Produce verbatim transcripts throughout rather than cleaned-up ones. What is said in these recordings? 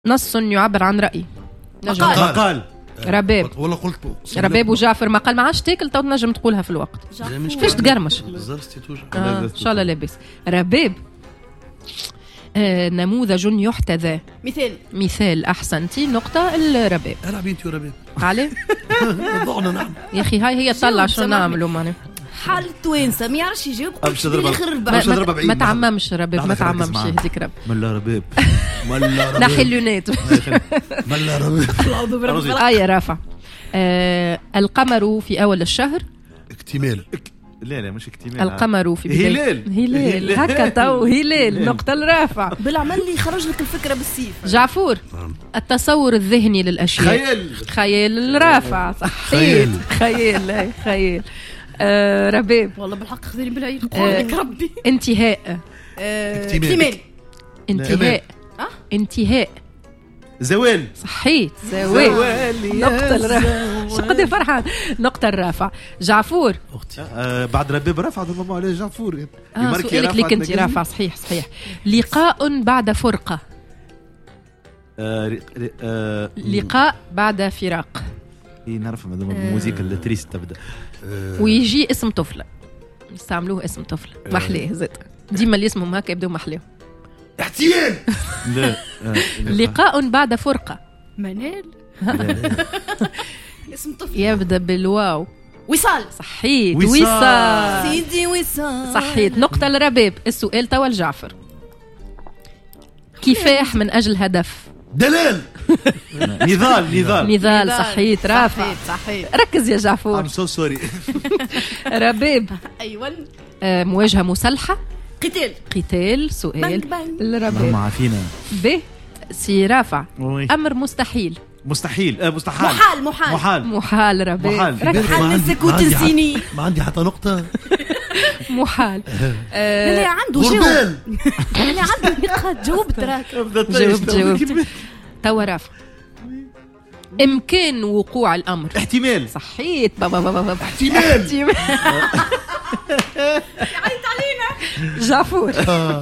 نص يعبر عن رأي. مقال, مقال. رباب والله قلت رباب وجعفر ما قال ما عادش تاكل تو تنجم تقولها في الوقت فاش تقرمش آه ان شاء الله لاباس. رباب آه نموذج يحتذى. مثال مثال احسنتي نقطه. الرباب انا بنتي ورباب عليه ضعنا نعم يا اخي هاي هي طلع شو نعملوا ماني حال توانسه ما يعرفش يجاوب باش نضرب ما تعممش رباب ما تعممش هذيك رب ملا رباب ملا رباب نحي اللونات ملا رباب اه يا رافع. آه القمر في اول الشهر اكتمال. لا لا مش اكتمال. القمر في بداية هلال هلال هكا تو هلال نقطة الرافع بالعمل لي خرج لك الفكرة بالسيف. جعفور التصور الذهني للأشياء. خيال خيال الرافع صحيح خيال خيال. آه رباب والله بالحق خذني بالعين قولك ربي. انتهاء. اكتمال. انتهاء انتهاء. زوال صحيت زوال نقطة الرافع. شقد فرحان نقطة الرافع. جعفور آه بعد رباب رافع ضربوا عليه جعفور. اه سؤالك ليك انت رافع صحيح صحيح. لقاء بعد فرقة. آه آه لقاء بعد فراق. اي نعرف هذوما الموسيقى اللي تريس تبدا. ويجي اسم طفلة يستعملوه اسم طفلة محليه زيت ديما اللي اسمهم هكا يبدو محليه. احتيال. لا لقاء بعد فرقة. منال. اسم طفل يبدأ بالواو. وصال. صحيت وصال سيدي وصال. صحيت نقطة لرباب. السؤال توا الجعفر. كفاح من أجل هدف. دلال. نضال نضال نضال صحيت رافع صحيت. ركز يا جعفور. I'm so sorry. رباب أيوة. آه مواجهة مسلحة. قتال. قتال. سؤال الرباب. ما عارفينه. ب سي رافع. أمر مستحيل. مستحيل. آه مستحيل. محال محال محال محال رباب. محال نسك وتنسيني. ما عندي حتى نقطة. محال. اللي عنده جاوب. اللي عنده نقاط جاوبت راك. جاوبت جاوبت. توا رافع. إمكان وقوع الأمر. احتمال. صحيت بابا بابا بابا. احتمال. عيط علينا. جعفور.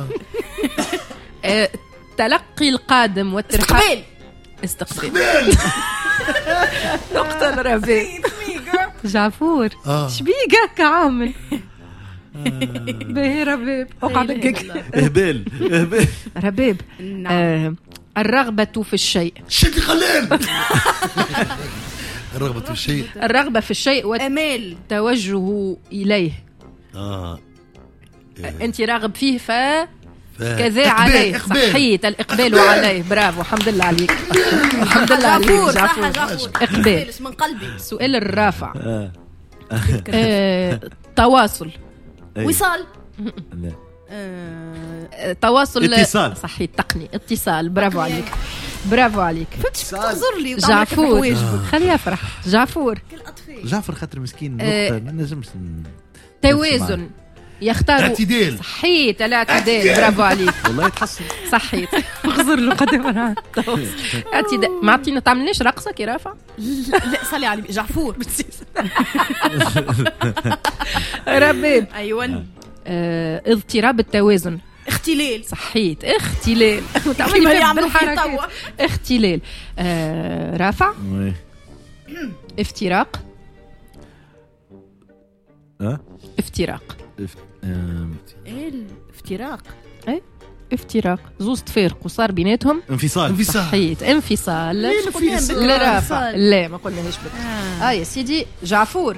آه، تلقي القادم والترحاب. استقبال. استقبال. نقطة الرباب. جعفور شبيقك عامل به رباب وقعدك اهبال اهبال رباب. آه الرغبة في الشيء. شكل خلال. الرغبة في الشيء. الرغبة في الشيء والأمال. توجه إليه. آه. أنت راغب فيه ف كذا عليه. صحيت الإقبال عليه. برافو الحمد لله عليك. الحمد لله عليك جعفور. إقبال من قلبي. سؤال الرافع. آه، تواصل. وصال. لا آه، تواصل. اتصال. صحيح تقني اتصال. برافو عليك برافو عليك. تنظر لي جعفور خليه يفرح. جعفور جعفر خاطر مسكين نقطة ما نجمش. توازن يختار. اعتدال. صحيت الاعتدال. برافو عليك والله يتحسن. صحيت اغزر له قدام اعتدال. ما عطينا تعملناش رقصة كي رافع. لا صلي على جعفور. رباب. ايوه. آه، اضطراب التوازن. اختلال. صحيت اختلال. تعملي بالحركة. اختلال. آه، رافع. افتراق. اه افتراق. ايه الافتراق. ايه افتراق زوز تفارق وصار بيناتهم انفصال. انفصال. صحيت انفصال. انفصال. لا ما قلناهاش بك. اه يا سيدي جعفور.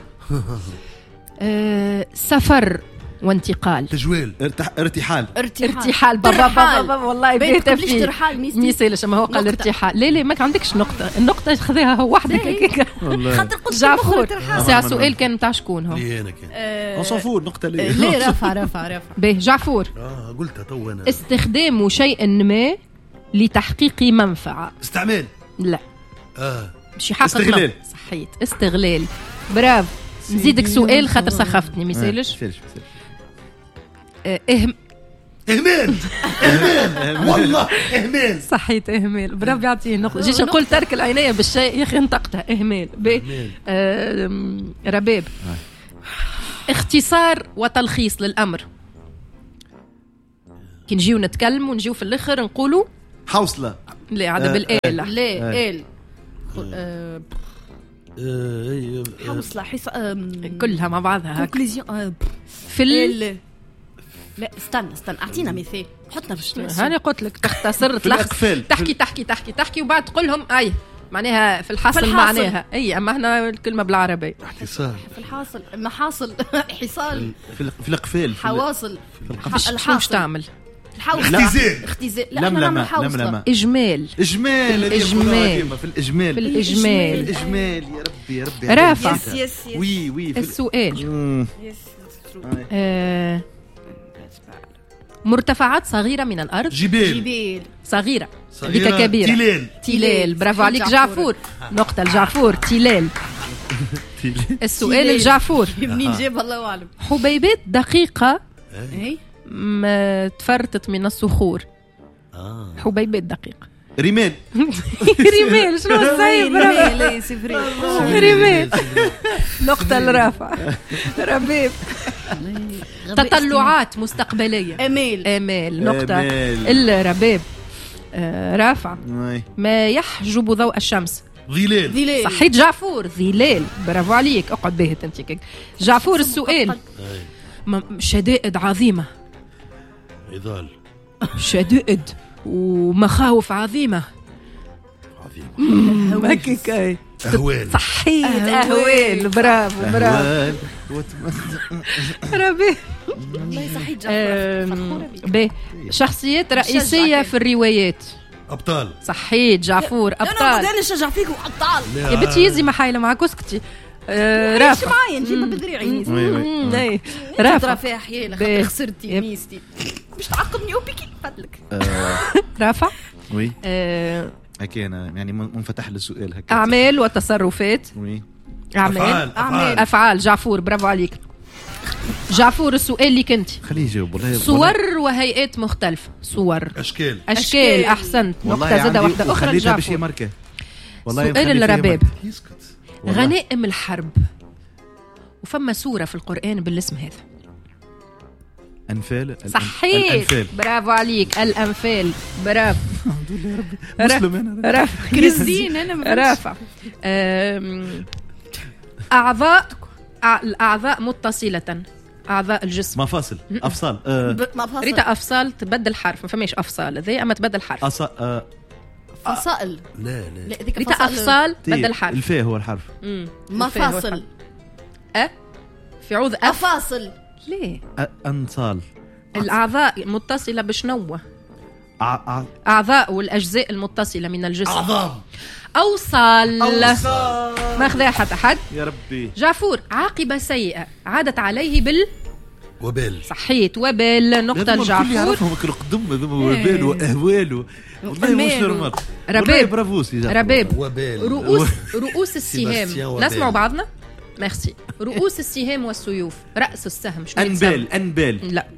آه، سفر وانتقال. تجوال. ارتح... ارتحال. ارتحال بابا بابا والله بيت فيه ارتحال ميسالش ما هو قال ارتحال. لا لا ما عندكش نقطة. النقطة خذيها هو وحدك هكاك. خاطر قلت جعفور ساعة سؤال كان نتاع شكون هو؟ لي انا كان اصفور نقطة لي. لا رافع رافع رافع. به جعفور. اه قلتها تو انا. استخدام شيء ما لتحقيق منفعة. استعمال. لا اه باش يحقق. استغلال. صحيت استغلال. برافو. نزيدك سؤال خاطر سخفتني ما يسالش. اهم اهمال. اهمال والله اهمال. صحيت اهمال. برافو يعطيه نقطة. جيش نقول ترك العناية بالشيء يا اخي انطقتها اهمال. ب رباب. اختصار وتلخيص للامر. كي نجيو نتكلم ونجيو في الاخر نقولوا حوصلة. لا عاد بالآل. لا آل حوصلة حصة كلها مع بعضها كونكلوزيون في ال... لا استنى استنى اعطينا مثال حطنا في الشتاء. هاني قلت لك تختصر تلخص تحكي تحكي تحكي تحكي وبعد تقول لهم اي معناها في الحاصل, في الحاصل. معناها اي اما هنا الكلمه بالعربي احتصال في الحاصل محاصل حصال في القفال حواصل شنو باش تعمل اختزال اختزال لا لملمه لملمه اجمال اجمال اجمال في الاجمال في الاجمال الاجمال يا ربي يا ربي رافع وي وي السؤال مرتفعات صغيرة من الأرض. جبال جبال صغيرة هذيك كبيرة. تلال تلال برافو عليك جعفور. نقطة الجعفور تلال. السؤال الجعفور منين جاب الله أعلم. حبيبات دقيقة اي ما تفرطت من الصخور. حبيبات دقيقة. رمال رمال شنو الصعيب رمال سفري رمال. نقطة الرافع. ربيب تطلعات مستقبلية. امال امال نقطة الرباب. آه رافع ما يحجب ضوء الشمس. ظلال ظلال صحيت جعفور ظلال برافو عليك اقعد باهت انت كيك جعفور. السؤال شدائد عظيمة. عضال شدائد ومخاوف عظيمة. عظيمة هكيك اي أهوال. صحيت أهوال. برافو برافو ربي والله صحيت جعفور. باهي شخصيات رئيسية في الروايات. أبطال. صحيت جعفور أبطال. أنا نشجع فيكم أبطال يا بنتي يزي ما حايلة معك اسكتي. رافع معايا نجيبها بدريعي. اي رافع فيها حيالة خاطر خسرتي ميستي باش تعاقبني وبيكي فضلك. رافع وي آه هكا انا يعني منفتح للسؤال هكا. اعمال وتصرفات. وي اعمال افعال افعال, أفعال. جعفور برافو عليك جعفور. السؤال اللي كنت خليه يجاوب والله. صور وهيئات مختلفة. صور اشكال اشكال احسنت. نقطة زادة واحدة اخرى جعفور. والله سؤال الرباب يسكت. غنائم الحرب. وفما سورة في القرآن بالاسم هذا. أنفال. صحيح الأنفال. برافو عليك الأنفال. برافو الحمد لله ربي مسلم أنا رافع كريستين أنا رافع. أعضاء الأعضاء متصلة. أعضاء الجسم. مفاصل أفصال. ريتا أفصال تبدل حرف ما فماش أفصال ذي أما تبدل حرف. أص فصائل. لا لا ريتا أفصال بدل حرف. الفاء هو الحرف. مفاصل. أ في عوض أفاصل. ليه أنصال. الأعضاء متصلة بشنوة. أع... أعضاء والأجزاء المتصلة من الجسم. أعظام. أوصال. أوصال. ما خذا حتى حد. يا ربي. جعفور عاقبة سيئة عادت عليه بال وبال. صحيت وبال. نقطة الجعفور. يعرفهم قدم ذم وبال وأهوال والله مش نورمال. رباب برافو سي جعفور. رباب وبال. رؤوس رؤوس السهام. نسمعوا بعضنا ميرسي. رؤوس السهام والسيوف. رأس السهم شنو أنبال أنبال. لا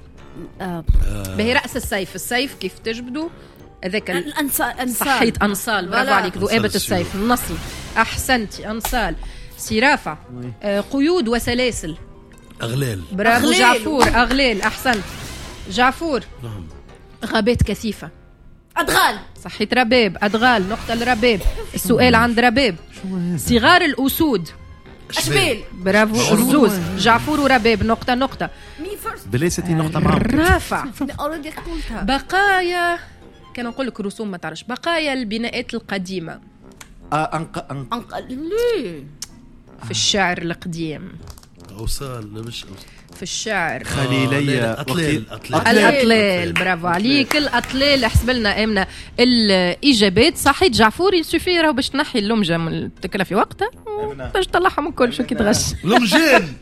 به رأس السيف. السيف كيف تجبدوا هذاك الأنصال. صحيت أنصال برافو عليك. ذؤابة السيف النصل. أحسنتي أنصال. سرافة. آه قيود وسلاسل. أغلال. برافو أغلال. جعفور. أغلال أحسنت جعفور. نعم. غابات كثيفة. أدغال. صحيت رباب. أدغال. نقطة الرباب. السؤال عند رباب. صغار الأسود. أشبال. برافو الزوز. جعفور ورباب. نقطة نقطة. بليستي نقطة معهم. رافع. أوريدي قلتها. بقايا كان نقول لك رسوم ما تعرفش. بقايا البناءات القديمة. أنق أنق أنق ليه في الشعر القديم. أوصال. لا مش أوصال. في الشعر خليلية. أطلال. الأطلال. برافو عليك الأطلال. احسب لنا امنا الإجابات. صحيت جعفور يسوفي راهو باش تنحي اللمجة من التكلة في وقتها باش تطلعهم الكل شو كي تغش. لمجان.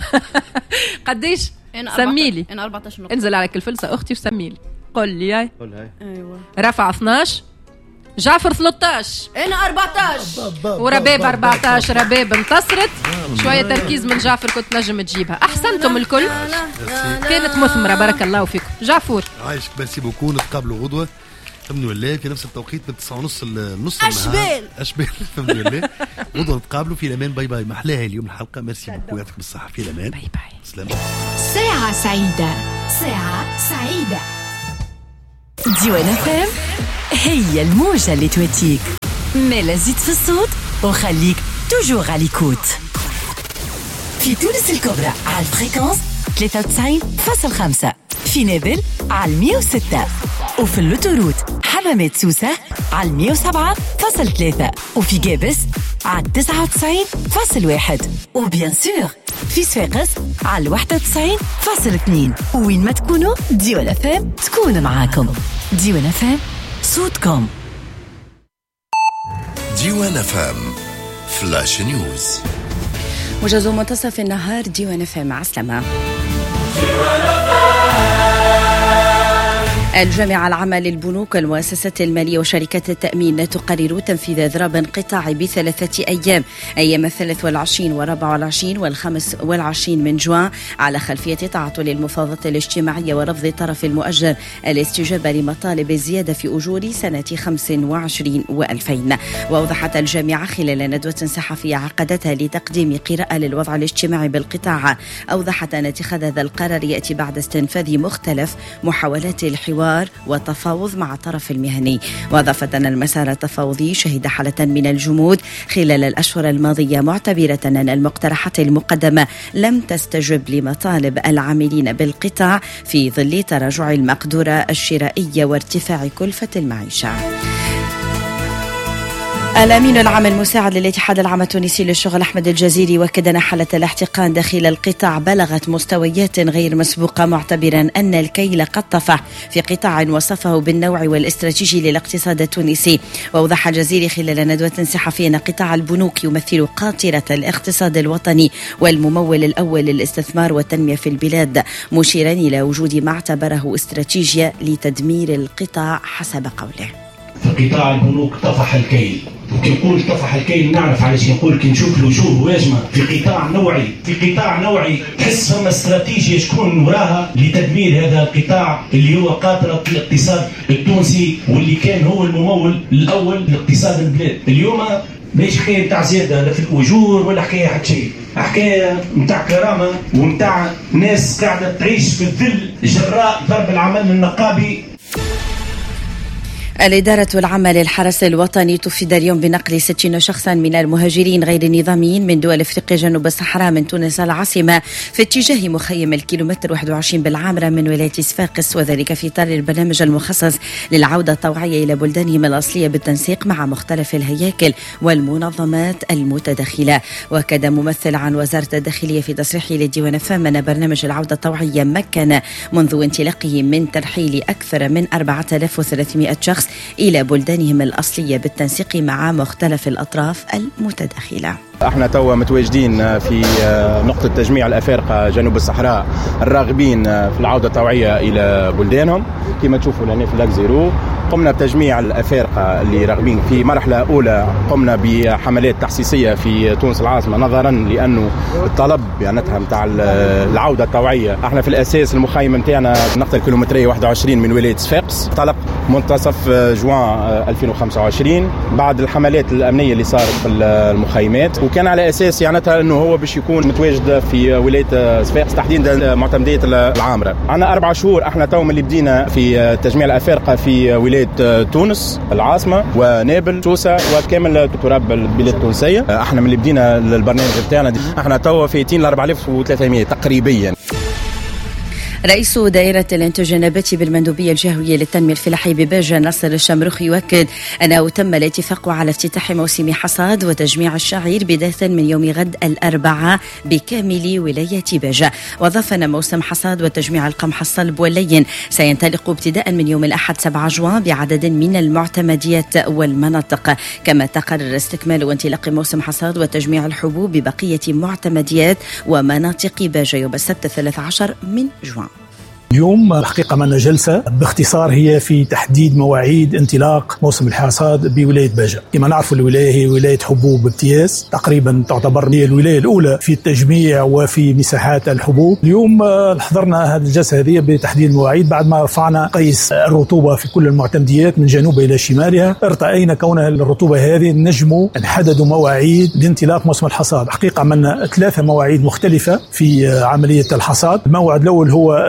قديش سميلي. أنا أربعتاشر نقطة. انزل عليك الفلسة أختي وسميلي. قل لي هاي. قول هاي. أيوة. رفع اثناش. جعفر ثلاثة عشر. أنا أربعتاش. ورباب أربعة عشر. رباب انتصرت. شوية تركيز من جعفر كنت نجم تجيبها. أحسنتم الكل كانت مثمرة بارك الله فيكم. جعفور عايشك ميرسي بوكو. نتقابلوا غدوة الحمد لله في نفس التوقيت من تسعة ونص لنص أشبال. أشبال الحمد لله. غدوة نتقابلوا في الأمان. باي باي. محلاها اليوم الحلقة. ميرسي بوكو يعطيكم الصحة. في الأمان. باي باي. سلام. ساعة سعيدة. ساعة سعيدة. ديوان اف ام هي الموجة اللي تواتيك، مالا زيد في الصوت وخليك توجور على ليكوت. في تونس الكبرى على الفريكونس ثلاثة وتسعين فاصلة خمسة، في نابل على مية وستة، وفي اللوتوروت حمامات سوسة على مية وسبعة فاصلة ثلاثة، وفي جابس على تسعة وتسعين فاصلة واحد، وبيان سور في صفاقس على واحد وتسعين فاصلة اثنين. وين ما تكونوا ديوان اف ام تكون معاكم. ديوان اف ام صوتكم. ديوان اف ام فلاش نيوز. موجز منتصف النهار ديوان اف ام. عسلامة. الجامعة العامة للبنوك والمؤسسات المالية وشركات التأمين تقرر تنفيذ إضراب انقطاعي بثلاثة أيام أيام الثلاث والعشرين والرابع والعشرين والخمس والعشرين من جوان على خلفية تعطل المفاوضات الاجتماعية ورفض الطرف المؤجر الاستجابة لمطالب الزيادة في أجور سنة خمس وعشرين وألفين. وأوضحت الجامعة خلال ندوة صحفية عقدتها لتقديم قراءة للوضع الاجتماعي بالقطاع، أوضحت أن اتخاذ هذا القرار يأتي بعد استنفاذ مختلف محاولات الحوار والتفاوض مع الطرف المهني. وأضافت أن المسار التفاوضي شهد حالة من الجمود خلال الأشهر الماضية، معتبرة أن المقترحات المقدمة لم تستجب لمطالب العاملين بالقطاع في ظل تراجع المقدرة الشرائية وارتفاع كلفة المعيشة. الأمين العام المساعد للاتحاد العام التونسي للشغل أحمد الجزيري وكد أن حالة الاحتقان داخل القطاع بلغت مستويات غير مسبوقة، معتبرا أن الكيل قد طفح في قطاع وصفه بالنوع والاستراتيجي للاقتصاد التونسي. وأوضح الجزيري خلال ندوة صحفية أن قطاع البنوك يمثل قاطرة الاقتصاد الوطني والممول الأول للاستثمار والتنمية في البلاد، مشيرا إلى وجود ما اعتبره استراتيجية لتدمير القطاع حسب قوله. في قطاع البنوك طفح الكيل، وكي نقول طفح الكيل نعرف علاش نقول. كي نشوف الوجوه واجمه في قطاع نوعي في قطاع نوعي تحس فما استراتيجيه شكون وراها لتدمير هذا القطاع اللي هو قاطره الاقتصاد التونسي واللي كان هو الممول الاول لاقتصاد البلاد. اليوم ماشي حكايه نتاع زياده في الاجور ولا حكايه حتى شيء، حكايه نتاع كرامه ونتاع ناس قاعده تعيش في الذل جراء ضرب العمل النقابي. الإدارة العامة للحرس الوطني تفيد اليوم بنقل ستين شخصا من المهاجرين غير النظاميين من دول أفريقيا جنوب الصحراء من تونس العاصمة في اتجاه مخيم الكيلومتر واحد وعشرين بالعامرة من ولاية صفاقس، وذلك في إطار البرنامج المخصص للعودة الطوعية إلى بلدانهم الأصلية بالتنسيق مع مختلف الهياكل والمنظمات المتداخلة. وكاد ممثل عن وزارة الداخلية في تصريحه للديوان فهم أن برنامج العودة الطوعية مكن منذ انطلاقه من ترحيل أكثر من أربعة آلاف وثلاثمائة شخص إلى بلدانهم الأصلية بالتنسيق مع مختلف الأطراف المتداخلة. احنا توا متواجدين في نقطة تجميع الأفارقة جنوب الصحراء الراغبين في العودة الطوعية إلى بلدانهم. كما تشوفوا لنا في لاك زيرو قمنا بتجميع الأفارقة اللي راغبين. في مرحلة أولى قمنا بحملات تحسيسية في تونس العاصمة نظرا لأنه الطلب بيانتها متاع العودة الطوعية. احنا في الأساس المخيم متاعنا نقطة الكيلومترية واحد وعشرين من ولاية صفاقس، طلق منتصف جوان ألفين وخمسة وعشرين بعد الحملات الأمنية اللي صارت في المخيمات، وكان على أساس يعناتها أنه هو باش يكون متواجد في ولاية صفاقس تحديدا معتمدية العامرة. عنا أربع شهور احنا تو اللي بدينا في تجميع الأفارقة في ولاية تونس العاصمة ونابل سوسة وكامل تراب البلاد التونسية. احنا من اللي بدينا البرنامج بتاعنا احنا تو فايتين ل أربعة آلاف وثلاثمائة تقريبا. رئيس دائرة الإنتاج النباتي بالمندوبية الجهوية للتنمية الفلاحية بباجة ناصر الشمروخ يؤكد أنه تم الاتفاق على افتتاح موسم حصاد وتجميع الشعير بداية من يوم غد الأربعاء بكامل ولاية باجة. وأضاف أن موسم حصاد وتجميع القمح الصلب واللين سينطلق ابتداء من يوم الأحد سبعة جوان بعدد من المعتمديات والمناطق. كما تقرر استكمال وانطلاق موسم حصاد وتجميع الحبوب ببقية معتمديات ومناطق باجة يوم السبت الثالث عشر من جوان. اليوم الحقيقة معنا جلسة باختصار هي في تحديد مواعيد انطلاق موسم الحصاد بولاية باجة. كما نعرف الولاية هي ولاية حبوب امتياز، تقريبا تعتبر هي الولاية الأولى في التجميع وفي مساحات الحبوب. اليوم حضرنا هذه الجلسة هذه بتحديد المواعيد بعد ما رفعنا قيس الرطوبة في كل المعتمديات من جنوبها إلى شمالها. ارتأينا كونها الرطوبة هذه نجموا نحددوا مواعيد لانطلاق موسم الحصاد. حقيقة عملنا ثلاثة مواعيد مختلفة في عملية الحصاد. الموعد الأول هو ثلاثة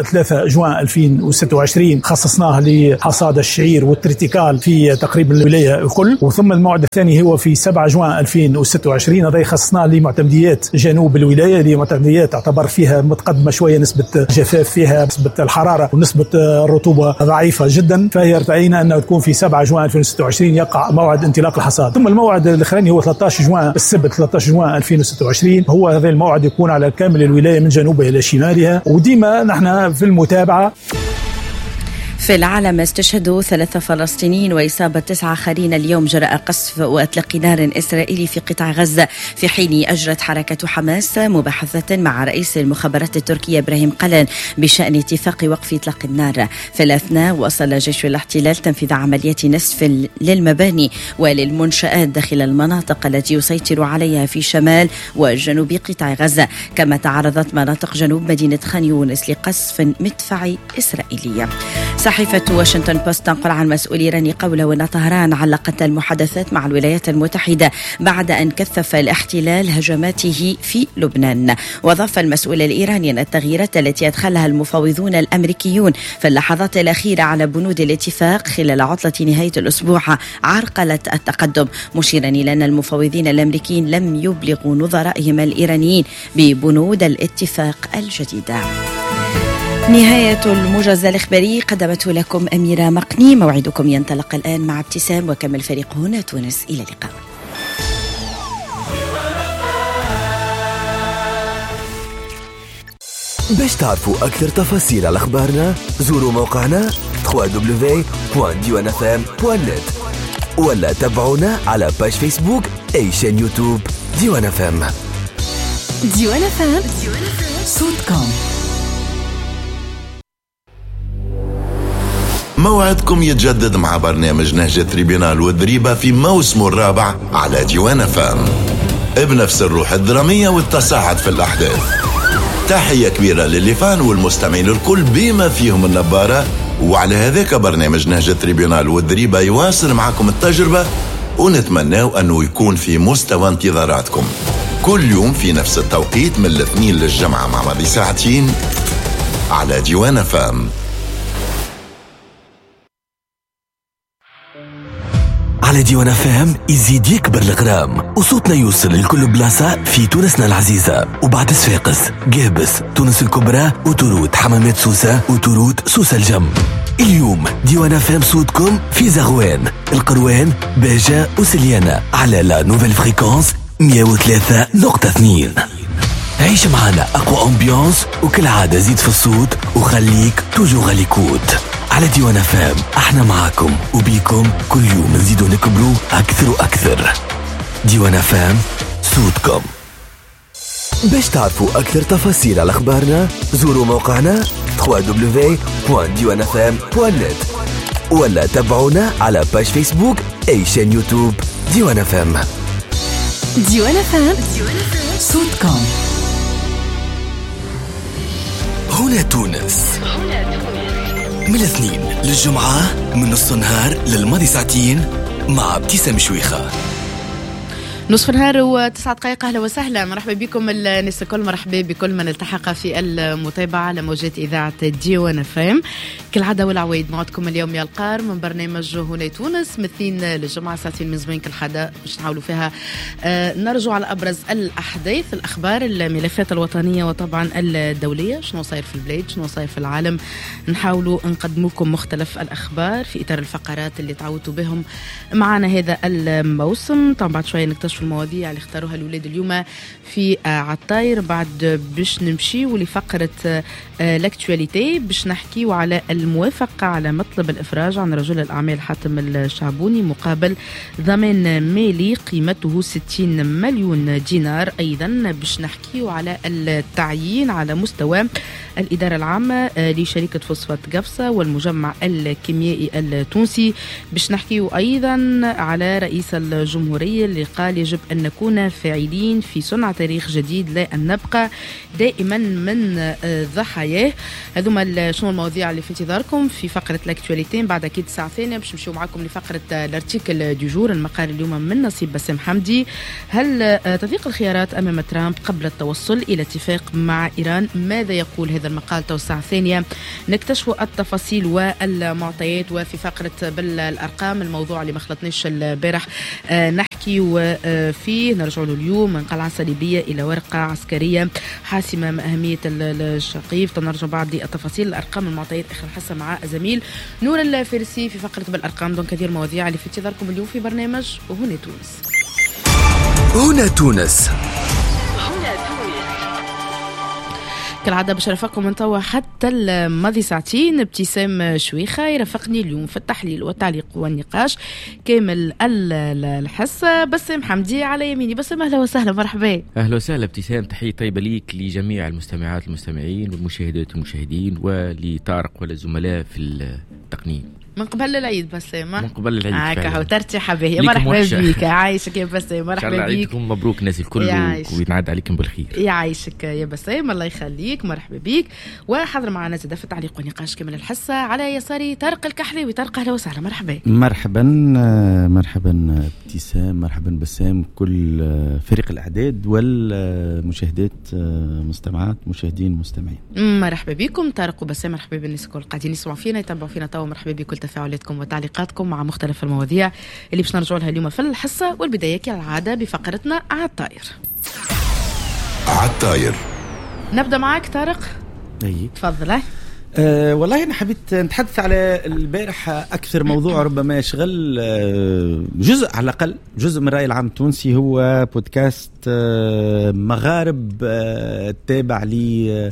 جوان ألفين وستة وعشرين خصصناه لحصاد الشعير والتريتيكال في تقريبا الولاية الكل. وثم الموعد الثاني هو في سبعة جوان ألفين وستة وعشرين، هذا خصصناه لمعتمديات جنوب الولاية، اللي معتمديات تعتبر فيها متقدمة شوية، نسبة جفاف فيها، نسبة الحرارة ونسبة الرطوبة ضعيفة جدا، فهي ارتأينا أنه تكون في سبعة جوان ألفين وستة وعشرين يقع موعد انطلاق الحصاد. ثم الموعد الأخراني هو ثلاثة عشر جوان السبت ثلاثة عشر جوان ألفين وستة وعشرين، هو هذا الموعد يكون على كامل الولاية من جنوبها إلى شمالها، وديما نحن في المتابعة. في العالم استشهدوا ثلاثة فلسطينيين وإصابة تسعة آخرين اليوم جراء قصف وإطلاق نار إسرائيلي في قطاع غزة، في حين أجرت حركة حماس مباحثة مع رئيس المخابرات التركية إبراهيم قلان بشأن اتفاق وقف إطلاق النار. في الأثناء وصل جيش الاحتلال تنفيذ عمليات نسف للمباني وللمنشآت داخل المناطق التي يسيطر عليها في شمال وجنوب قطاع غزة، كما تعرضت مناطق جنوب مدينة خان يونس لقصف مدفعي إسرائيلي. صحيفة واشنطن بوست تنقل عن مسؤول إيراني قوله أن طهران علقت المحادثات مع الولايات المتحدة بعد أن كثف الاحتلال هجماته في لبنان. وأضاف المسؤول الإيراني أن التغييرات التي أدخلها المفاوضون الأمريكيون في اللحظات الأخيرة على بنود الاتفاق خلال عطلة نهاية الأسبوع عرقلت التقدم، مشيرا إلى أن المفاوضين الأمريكيين لم يبلغوا نظرائهم الإيرانيين ببنود الاتفاق الجديدة. نهاية الموجز الإخباري قدمته لكم أميرة مقني. موعدكم ينطلق الآن مع ابتسام وكمل فريق هنا تونس. إلى اللقاء. باش تعرفوا أكثر تفاصيل على أخبارنا زوروا موقعنا دبليو دبليو دبليو دوت ديوان اف ام دوت نت ولا تابعونا على باج فيسبوك أي شان يوتيوب ديوان اف ام. ديوان اف ام صوتكم. موعدكم يتجدد مع برنامج نهج تريبيونال والضريبة في موسمه الرابع على ديوان فام بنفس الروح الدرامية والتصاعد في الأحداث. تحية كبيرة للفان والمستمعين الكل بما فيهم النبارة. وعلى هذاك برنامج نهج تريبيونال والضريبة يواصل معكم التجربة، ونتمناه أنه يكون في مستوى انتظاراتكم كل يوم في نفس التوقيت من الاثنين للجمعة مع ماضي ساعتين على ديوان فام. على ديوان فام يزيد يكبر الغرام وصوتنا يوصل لكل بلاصة في تونسنا العزيزة، وبعد صفاقس، قابس، تونس الكبرى، وتروت حمامات سوسة، وتروت سوسة الجم. اليوم ديوان فام صوتكم في زغوان، القروان، باجة وسليانة على لا نوفيل فريكونس مية وثلاثة نقطة اثنين. عيش معنا أقوى أمبيانس وكل عادة زيد في الصوت وخليك توجو غاليكوت. على ديوان فام احنا معاكم وبيكم كل يوم نزيدو نكبروا أكثر وأكثر. ديوان فام صوتكم. باش تعرفوا أكثر تفاصيل على أخبارنا زوروا موقعنا دبليو دبليو دبليو دوت ديوان اف ام دوت نت ولا تابعونا على باج فيسبوك أي شان يوتيوب ديوان فام. ديوان فام صوتكم. هنا تونس من الاثنين للجمعة من نصف النهار للماضي ساعتين مع ابتسام شويخة. نصف النهار وتسعة دقائق. أهلا وسهلا، مرحبا بكم الناس الكل، مرحبا بكل من التحق في المتابعة على موجات إذاعة ديوان فام. كالعادة والعوايد موعدكم اليوم يا القار من برنامج هنا تونس مثلين للجمعة ساعتين من زمان كالعادة باش نحاولوا فيها آه نرجع على أبرز الأحداث، الأخبار، الملفات الوطنية وطبعا الدولية، شنو صاير في البلاد، شنو صاير في العالم. نحاولوا نقدموكم مختلف الأخبار في إطار الفقرات اللي تعودتوا بهم معنا هذا الموسم. طبعا بعد شوية نكتشف المواضيع اللي اختاروها الأولاد اليوم في عطاير. بعد باش نمشي ولفقرة لاكتواليتي باش نحكيو على الموافقة على مطلب الإفراج عن رجل الأعمال حاتم الشعبوني مقابل ضمان مالي قيمته ستين مليون دينار. أيضا باش نحكيو على التعيين على مستوى الإدارة العامة لشركة فوسفات قفصة والمجمع الكيميائي التونسي. باش نحكيو أيضا على رئيس الجمهورية اللي قال يجب أن نكون فاعلين في صنع تاريخ جديد، لا أن نبقى دائما من ضحاياه. هذوما شنو المواضيع اللي في انتظاركم في فقرة لاكتواليتين. بعد أكيد ساعة ثانية باش نمشيو معكم لفقرة الارتيكل دو جور، المقال اليوم من نصيب باسم حمدي. هل تضيق الخيارات أمام ترامب قبل التوصل إلى اتفاق مع إيران؟ ماذا يقول هذا المقال؟ تو الساعة الثانية نكتشف التفاصيل والمعطيات. وفي فقرة بالأرقام، الموضوع اللي ما خلطناش البارح نحكي وفيه نرجع له اليوم، من قلعة صليبية إلى ورقة عسكرية حاسمة ما أهمية الشقيف. تنرجع بعض التفاصيل الأرقام المعطيات آخر حصة مع زميل نور الفارسي في فقرة بالأرقام. دون كثير مواضيع اللي في انتظاركم اليوم في برنامج هنا تونس. هنا تونس كالعادة باش نرافقكم من توا حتى الماضي ساعتين. ابتسام شويخة يرافقني اليوم في التحليل والتعليق والنقاش كامل الحصة. بسام حمدي على يميني. بسام أهلا وسهلا، مرحبا. أهلا وسهلا ابتسام، تحية طيبة ليك لجميع المستمعات المستمعين والمشاهدات والمشاهدين ولطارق والزملاء في التقنين. من قبل العيد بسام، من قبل العيد هكا وترتيح به. مرحبا بك، عايشك يا بسام، مرحبا بك. عيدكم مبروك الناس الكل وينعاد عليكم بالخير. يعيشك يا بسام، الله يخليك، مرحبا بك. وحضر معنا زاد في التعليق والنقاش كامل الحصة على يساري طارق الكحلي. طارق أهلا وسهلا، مرحبا. مرحبا مرحبا ابتسام، مرحبا بسام، كل فريق الأعداد والمشاهدات، مستمعات مشاهدين مستمعين، مرحبا بكم. طارق وبسام مرحبا بالناس الكل قاعدين يسمعوا فينا يتابعوا فينا توا. مرحبا بكل تفاعلاتكم وتعليقاتكم مع مختلف المواضيع اللي باش نرجعوا لها اليوم في الحصة. والبداية كالعادة بفقرتنا عالطاير. عالطاير نبدأ معك طارق. أي تفضل. أه والله أنا حبيت نتحدث على البارح أكثر موضوع ربما يشغل جزء على الأقل جزء من الرأي العام التونسي، هو بودكاست مغارب تابع لي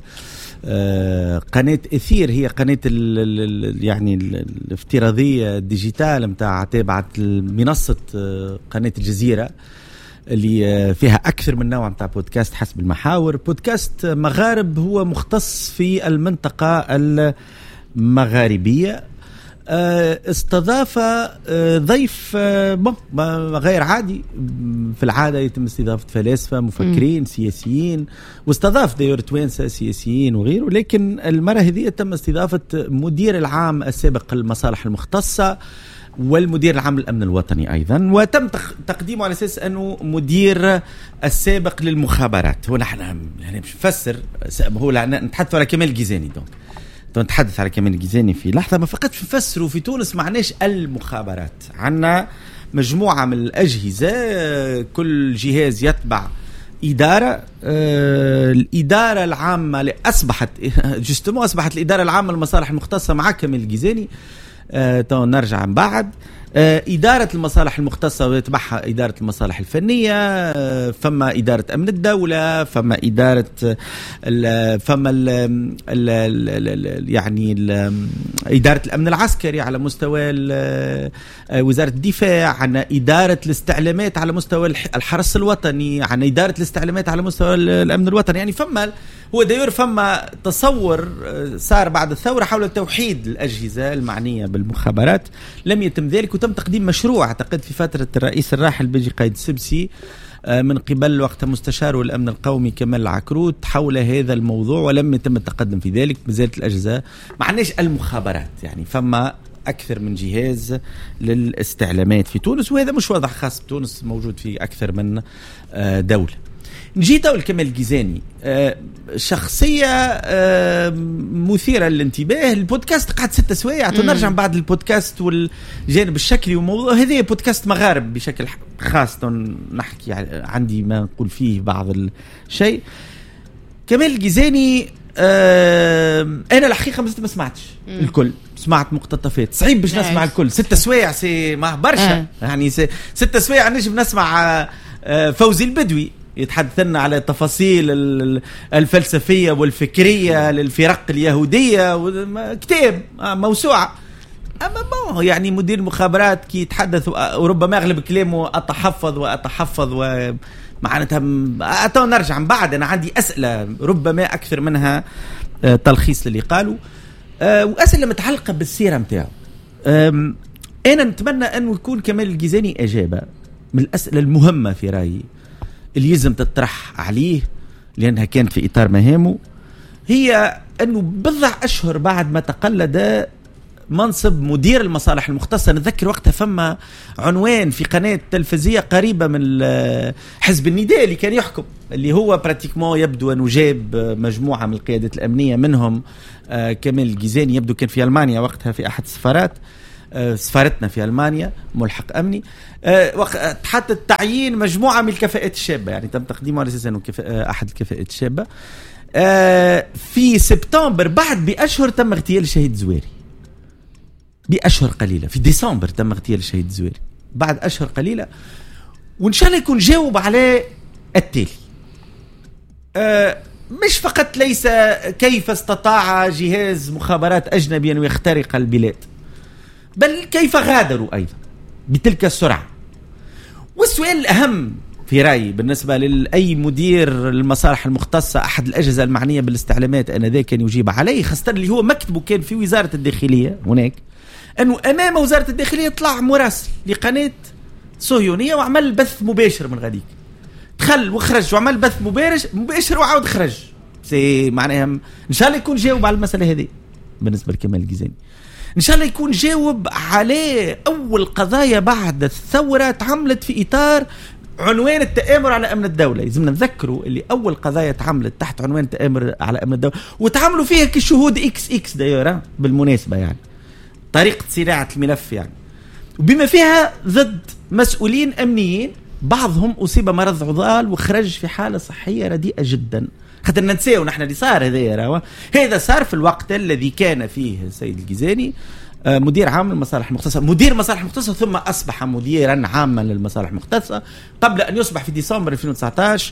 قناة إثير، هي قناة ال يعني الافتراضية الديجيتال متاع تابعة منصة قناة الجزيرة اللي فيها أكثر من نوع متاع بودكاست حسب المحاور. بودكاست مغارب هو مختص في المنطقة المغاربية. استضاف ضيف غير عادي، في العادة يتم استضافة فلاسفة مفكرين سياسيين، واستضاف داير توانسة سياسيين وغيره، لكن المرة هذه تم استضافة مدير العام السابق المصالح المختصة والمدير العام للأمن الوطني أيضا، وتم تقديمه على أساس أنه مدير السابق للمخابرات. هو نحن يعني مش نفسر، هو نتحدث على كمال جيزاني، دونك نتحدث على كمال الجيزاني في لحظة. ما فقط نفسروا في تونس معناش المخابرات، عنا مجموعة من الأجهزة، كل جهاز يتبع إدارة. آه الإدارة العامة اللي أصبحت جستمو أصبحت الإدارة العامة للمصالح المختصة مع كمال الجيزاني. آه تو نرجع من بعد. آه إدارة المصالح المختصة ويتبعها إدارة المصالح الفنية. آه فما إدارة أمن الدولة، فما إدارة ال فما ال ال ال يعني ال إدارة الأمن العسكري على مستوى وزارة الدفاع، عنا إدارة الاستعلامات على مستوى الحرس الوطني، عنا إدارة الاستعلامات على مستوى الأمن الوطني. يعني فما هو داير فما تصور صار بعد الثورة حول توحيد الأجهزة المعنية بالمخابرات، لم يتم ذلك، وتم تقديم مشروع أعتقد في فترة الرئيس الراحل بيجي قايد السبسي من قبل وقت مستشار الأمن القومي كمال العكروت حول هذا الموضوع، ولم يتم التقدم في ذلك. مازالت الأجهزة معناش المخابرات، يعني فما أكثر من جهاز للاستعلامات في تونس، وهذا مش وضع خاص بتونس، موجود في أكثر من دولة. نجي دول كمال الجيزاني، شخصية مثيرة للانتباه. البودكاست قعد ستة سوايع، نرجع بعد البودكاست والجانب الشكلي وموضوع هذا بودكاست مغارب بشكل خاص، نحكي عندي ما نقول فيه بعض الشيء. كمال الجيزاني أنا الحقيقة ما سمعتش الكل، سمعت مقتطفات، صعيب باش نسمع الكل. ستة سوايع سي ما برشا، يعني ستة سوايع نجم نسمع فوزي البدوي يتحدث لنا على تفاصيل الفلسفية والفكرية للفرق اليهودية، كتاب موسوعة. أما يعني مدير المخابرات كي يتحدث وربما أغلب كلامه أتحفظ وأتحفظ ومعناتها أتو نرجع من بعد. أنا عندي أسئلة ربما أكثر منها تلخيص اللي قالوا، وأسئلة متعلقة بالسيرة متاعه. أنا نتمنى أن يكون كمال الجيزاني أجابة من الأسئلة المهمة في رأيي اللي يلزم تطرح عليه لأنها كانت في إطار مهامه، هي أنه بضع أشهر بعد ما تقلد منصب مدير المصالح المختصة، نتذكر وقتها فما عنوان في قناة تلفزية قريبة من حزب النداء اللي كان يحكم، اللي هو براتيكمون يبدو أنه جاب مجموعة من القيادات الأمنية منهم كمال الجيزاني، يبدو كان في ألمانيا وقتها في أحد السفارات، سفارتنا في ألمانيا ملحق أمني، حتى تعيين مجموعة من الكفاءات الشابة، يعني تم تقديمه على أساس أنه أحد الكفاءات الشابة. في سبتمبر بعد بأشهر تم اغتيال الشهيد زويري، بأشهر قليلة في ديسمبر تم اغتيال الشهيد زويري بعد أشهر قليلة. وإن شاء الله يكون جاوب على التالي، أه مش فقط ليس كيف استطاع جهاز مخابرات أجنبي أن يخترق البلاد، بل كيف غادروا أيضا بتلك السرعة. والسؤال الأهم في رأيي بالنسبة لأي مدير المصالح المختصة، أحد الأجهزة المعنية بالاستعلامات أنذاك كان يجيب عليه، خاصة اللي هو مكتبه كان في وزارة الداخلية هناك، أنه أمام وزارة الداخلية طلع مراسل لقناة صهيونية وعمل بث مباشر من غاديك، دخل وخرج وعمل بث مباشر مباشر وعاود خرج. سي معناها إن شاء الله يكون جاوب على المسألة هذه. بالنسبة لكمال الجيزاني إن شاء الله يكون جاوب على أول قضايا بعد الثورة تعملت في إطار عنوان التآمر على أمن الدولة. لازمنا نذكروا اللي أول قضايا تعملت تحت عنوان التآمر على أمن الدولة، وتعملوا فيها كشهود إكس إكس دايرة بالمناسبة، يعني طريقة صناعة الملف، يعني وبما فيها ضد مسؤولين أمنيين، بعضهم أصيب مرض عضال وخرج في حالة صحية رديئة جدا. خاطر ننساه ونحن اللي صار هذا هذا صار في الوقت الذي كان فيه السيد الجيزاني مدير عام للمصالح المختصة، مدير مصالح مختصة ثم أصبح مديرا عاما للمصالح المختصة، قبل أن يصبح في ديسمبر ألفين وتسعة عشر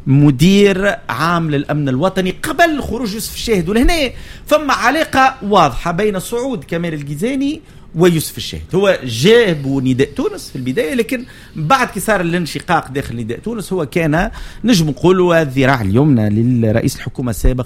مدير عام للأمن الوطني قبل خروج يوسف الشاهد. ولهنا فما علاقة واضحة بين صعود كمال الجيزاني ويوسف الشاهد. هو جاب نداء تونس في البداية، لكن بعد كسار الانشقاق داخل نداء تونس هو كان نجم نقولوا الذراع اليمنى للرئيس الحكومة السابق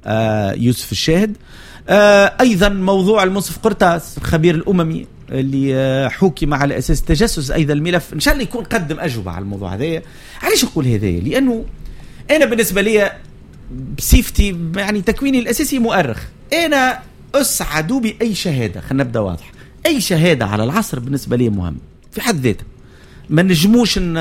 يوسف الشاهد. أيضا موضوع المنصف قرطاس الخبير الأممي اللي حكم على أساس تجسس أيضا الملف، إن شاء الله يكون قدم أجوبة على الموضوع هذا. علاش أقول هذا؟ لأنه أنا بالنسبة لي بصفتي يعني تكويني الأساسي مؤرخ، أنا أسعد بأي شهادة، خلينا نبدأ واضح، أي شهادة على العصر بالنسبة لي مهم في حد ذاتها، ما نجموش إن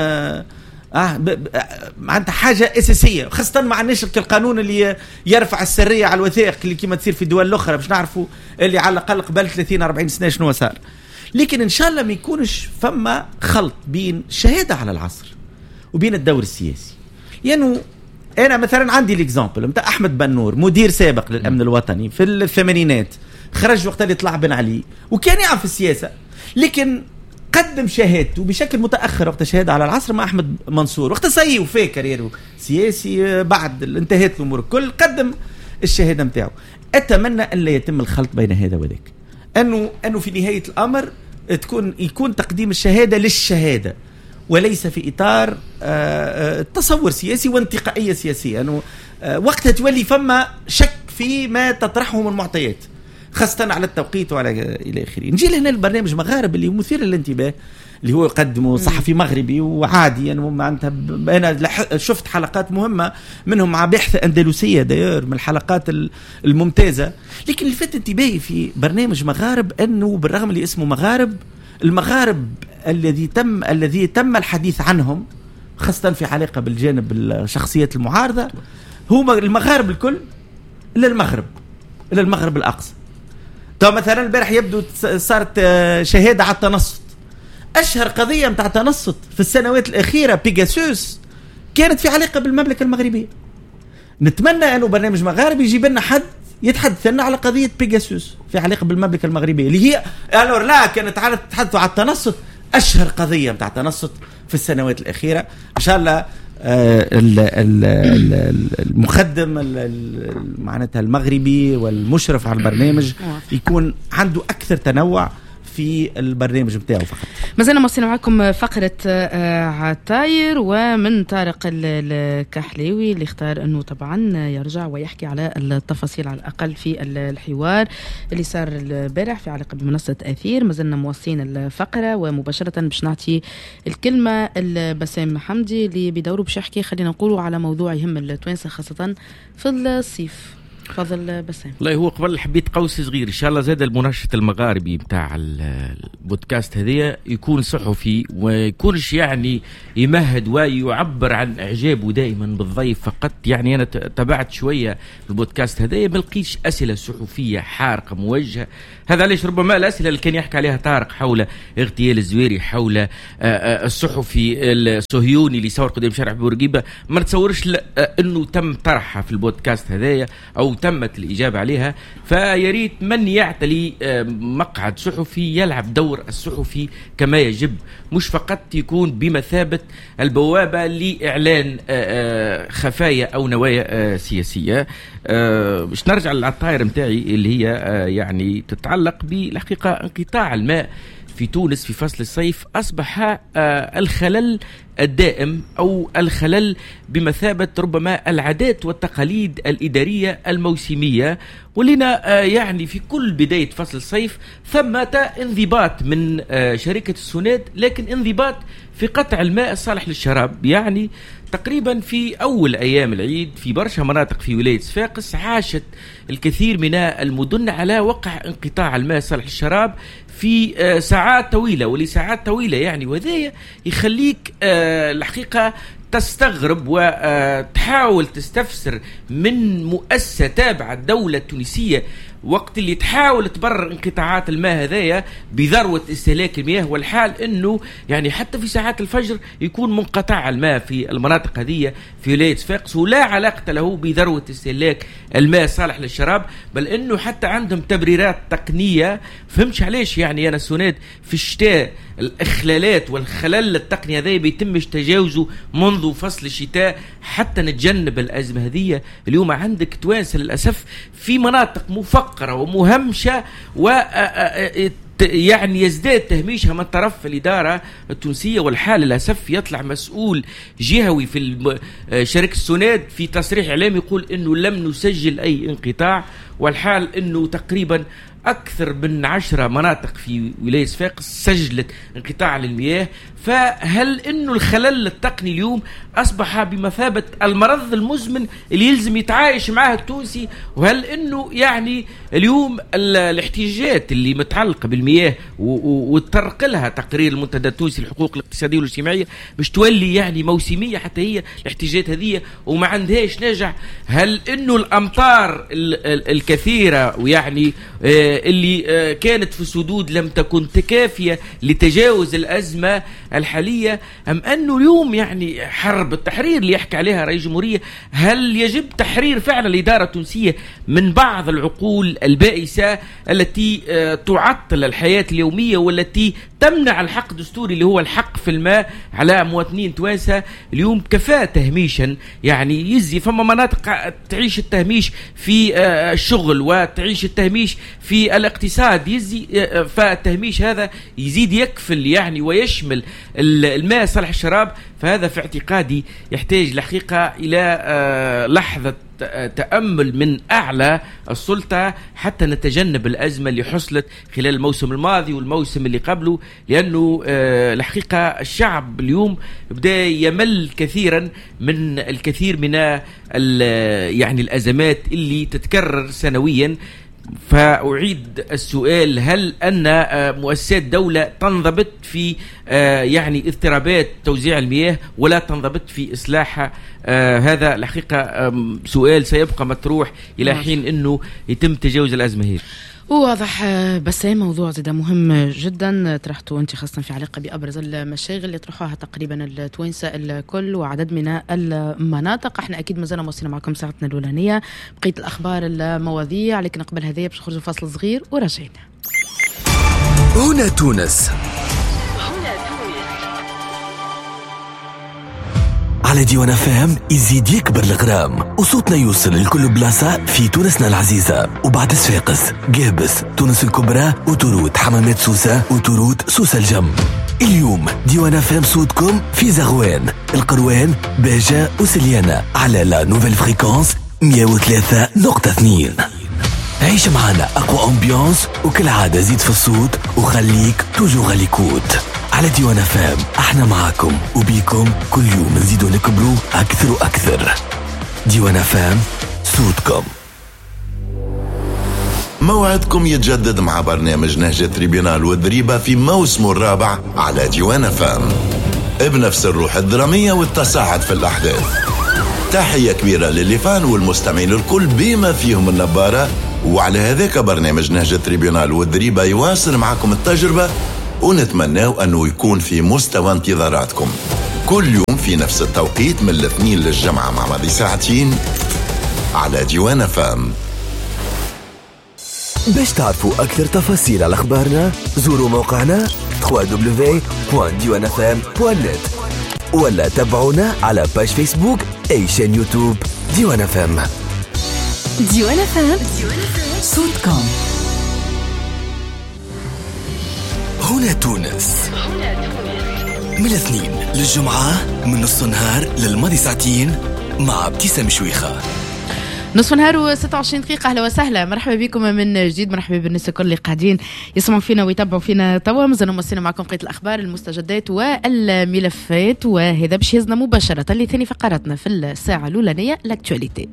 آه معناتها حاجة أساسية، خاصة مع نشر القانون اللي يرفع السرية على الوثائق اللي كما تصير في الدول الأخرى، باش نعرفوا اللي على الأقل قبل ثلاثين أربعين سنة شنو صار. لكن إن شاء الله ما يكونش فما خلط بين شهادة على العصر وبين الدور السياسي. لأنه يعني أنا مثلا عندي الإكزامبل متاع أحمد بنور، مدير سابق للأمن الوطني في الثمانينات، خرج وقت اللي طلع بن علي وكان يعرف السياسة، لكن قدم شهادته بشكل متأخر وقت شهادة على العصر مع أحمد منصور، وقت سيء وفاكر كاريره سياسي بعد انتهت الأمور الكل قدم الشهادة متاعه. أتمنى أن لا يتم الخلط بين هذا وذاك، أنه أنه في نهاية الأمر تكون يكون تقديم الشهادة للشهادة وليس في إطار تصور سياسي وانتقائية سياسية، أنه وقتها تولي فما شك في ما تطرحه من معطيات، خاصة على التوقيت وعلى إلى آخره. نجي لهنا البرنامج مغارب اللي مثير للانتباه، اللي هو يقدمه صحفي مغربي وعادي، يعني معناتها أنا شفت حلقات مهمة منهم مع باحثة أندلسية داير من الحلقات الممتازة. لكن اللي فات انتباهي في برنامج مغارب أنه بالرغم اللي اسمه مغارب، المغارب الذي تم الذي تم الحديث عنهم خاصة في علاقة بالجانب الشخصيات المعارضة هو المغارب الكل إلا المغرب إلا المغرب الأقصى. طب مثلا البارح يبدو صارت شهادة على التنصت، أشهر قضية متاع تنصت في السنوات الأخيرة بيجاسوس كانت في علاقة بالمملكة المغربية. نتمنى أنه برنامج مغاربي يجيب لنا حد يتحدث لنا على قضية بيجاسوس في علاقة بالمملكة المغربية اللي هي ألور لا كانت على تحدثوا على التنصت، أشهر قضية متاع تنصت في السنوات الأخيرة. إن شاء الله المخدم معناتها المغربي والمشرف على البرنامج يكون عنده أكثر تنوع في البرنامج بتاعه فقط. مازلنا موصلين معكم فقرة عطاير ومن طارق الكحلاوي اللي اختار أنه طبعا يرجع ويحكي على التفاصيل على الأقل في الحوار اللي صار البارح في علاقة بمنصة أثير. مازلنا موصلين الفقرة ومباشرة باش نعطي الكلمة لبسام حمدي اللي بدوره باش يحكي خلينا نقولوا على موضوع يهم التوانسة خاصة في الصيف. تفضل بسام. والله هو قبل حبيت قوس صغير ان شاء الله زاد المنشط المغاربي بتاع البودكاست هذيا يكون صحفي ويكونش يعني يمهد ويعبر عن اعجابه دائما بالضيف فقط. يعني انا تابعت شويه البودكاست هذايا ما لقيتش اسئله صحفيه حارقه موجهه. هذا علاش ربما الاسئله اللي كان يحكي عليها طارق حول اغتيال الزويري حول الصحفي الصهيوني اللي صور قدام شارع بورقيبه ما نتصورش انه تم طرحها في البودكاست هذايا او تمت الإجابة عليها. فيريد من يعتلي مقعد صحفي يلعب دور الصحفي كما يجب، مش فقط يكون بمثابة البوابة لإعلان خفايا أو نوايا سياسية. باش نرجع للعطاير متاعي اللي هي يعني تتعلق بالحقيقة انقطاع الماء في تونس في فصل الصيف أصبح الخلل الدائم أو الخلل بمثابة ربما العادات والتقاليد الإدارية الموسمية. ولنا يعني في كل بداية فصل الصيف ثمة انضباط من شركة السوناد، لكن انضباط في قطع الماء الصالح للشراب. يعني تقريبا في أول أيام العيد في برشا مناطق في ولاية صفاقس عاشت الكثير من المدن على وقع انقطاع الماء الصالح للشراب في ساعات طويلة ولساعات طويلة. يعني وذا يخليك الحقيقة تستغرب وتحاول تستفسر من مؤسسة تابعة الدولة التونسية وقت اللي تحاول تبرر انقطاعات الماء هذايا بذروة استهلاك المياه، والحال انه يعني حتى في ساعات الفجر يكون منقطع الماء في المناطق هذه في ولاية صفاقس ولا علاقة له بذروة استهلاك الماء صالح للشراب، بل انه حتى عندهم تبريرات تقنية. فهمتش علاش يعني انا السوناد في الشتاء الاخلالات والخلل التقني هذا بيتمش تجاوزه منذ فصل الشتاء حتى نتجنب الازمه هذه. اليوم عندك توانسه للاسف في مناطق مفقره ومهمشه و يعني يزداد تهميشها من طرف الإدارة التونسية، والحال للأسف يطلع مسؤول جهوي في شركة السوناد في تصريح إعلامي يقول إنه لم نسجل أي انقطاع، والحال إنه تقريبا أكثر من عشرة مناطق في ولاية صفاقس سجلت انقطاع للمياه. فهل إنه الخلل التقني اليوم أصبح بمثابة المرض المزمن اللي يلزم يتعايش معه التونسي؟ وهل إنه يعني اليوم الاحتياجات اللي متعلقة بالمياه وتطرق لها تقرير المنتدى التونسي للحقوق الاقتصادية والاجتماعية باش تولي يعني موسمية حتى هي الاحتياجات هذه وما عندهاش نجع؟ هل إنه الأمطار الكثيرة ويعني اللي كانت في السدود لم تكن كافية لتجاوز الأزمة الحالية، أم أنه اليوم يعني حرب التحرير اللي يحكي عليها رئيس الجمهورية هل يجب تحرير فعلا الإدارة التونسية من بعض العقول البائسة التي تعطل الحياة اليومية والتي تمنع الحق الدستوري اللي هو الحق في الماء على مواطنين توانسة؟ اليوم كفاءة تهميشا يعني يزي فما مناطق تعيش التهميش في الشغل وتعيش التهميش في الاقتصاد يزي، فالتهميش هذا يزيد يكفل يعني ويشمل الماء صالح الشراب. فهذا في اعتقادي يحتاج الحقيقة إلى لحظة تأمل من أعلى السلطة حتى نتجنب الأزمة اللي حصلت خلال الموسم الماضي والموسم اللي قبله، لأنه الحقيقة الشعب اليوم بدأ يمل كثيرا من الكثير من يعني الأزمات اللي تتكرر سنويا. فأعيد السؤال، هل أن مؤسسات دولة تنضبط في يعني اضطرابات توزيع المياه ولا تنضبط في إصلاحها؟ هذا الحقيقة سؤال سيبقى مطروح إلى حين أنه يتم تجاوز الأزمة هي. واضح بس موضوع زي ده مهم جدا طرحته انت خاصة في علاقة بأبرز المشاغل اللي طرحوها تقريبا التوانسة الكل وعدد من المناطق. احنا اكيد مازلنا موصلين معكم ساعتنا الأولانية بقية الأخبار المواضيع، لكن قبل هذه باش نخرجوا فاصل صغير ورجعنا. هنا تونس على ديوان فام يزيد يكبر الغرام وصوتنا يوصل لكل بلاصة في تونسنا العزيزة وبعد صفاقس قابس تونس الكبرى وتروت حمامات سوسة وتروت سوسة الجم. اليوم ديوان فام صوتكم في زغوان القروان باجة وسليانة على لا نوفيل فريكونس مية وثلاثة نقطة اثنين. عيش معنا أقوى أمبيانس وكل عادة زيد في الصوت وخليك توجو غاليكوت على ديوان فام. احنا معاكم وبيكم كل يوم نزيدوا نكبروا أكثر وأكثر. ديوان فام صوتكم. موعدكم يتجدد مع برنامج نهجة تريبيونال والضريبة في موسمه الرابع على ديوان فام بنفس الروح الدرامية والتصاعد في الأحداث. تحية كبيرة للفان والمستمعين الكل بما فيهم النبارة. وعلى هذاك برنامج نهجة تريبيونال والضريبة يواصل معكم التجربة ونتمناو أنه يكون في مستوى انتظاراتكم كل يوم في نفس التوقيت من الاثنين للجمعة مع ماضي ساعتين على ديوان فام. باش تعرفوا أكثر تفاصيل على أخبارنا زوروا موقعنا دبليو دبليو دبليو دوت ديوان اف ام دوت نت ولا تابعونا على باج فيسبوك أي شان يوتيوب ديوان اف ام. ديوان اف ام صوتكم. هنا تونس من الاثنين للجمعة من نص النهار للماضي ساعتين مع ابتسام شويخة. نصف نهار وستة وعشرين دقيقة. أهلا وسهلا، مرحبا بكم من جديد. مرحبا بالناس الكل اللي قاعدين يسمعوا فينا ويتابعوا فينا توا. مازلنا موصلين معكم بقية الأخبار المستجدات والملفات، وهذا باش يهزنا مباشرة لثاني فقراتنا في الساعة الأولانية لاكتواليتي.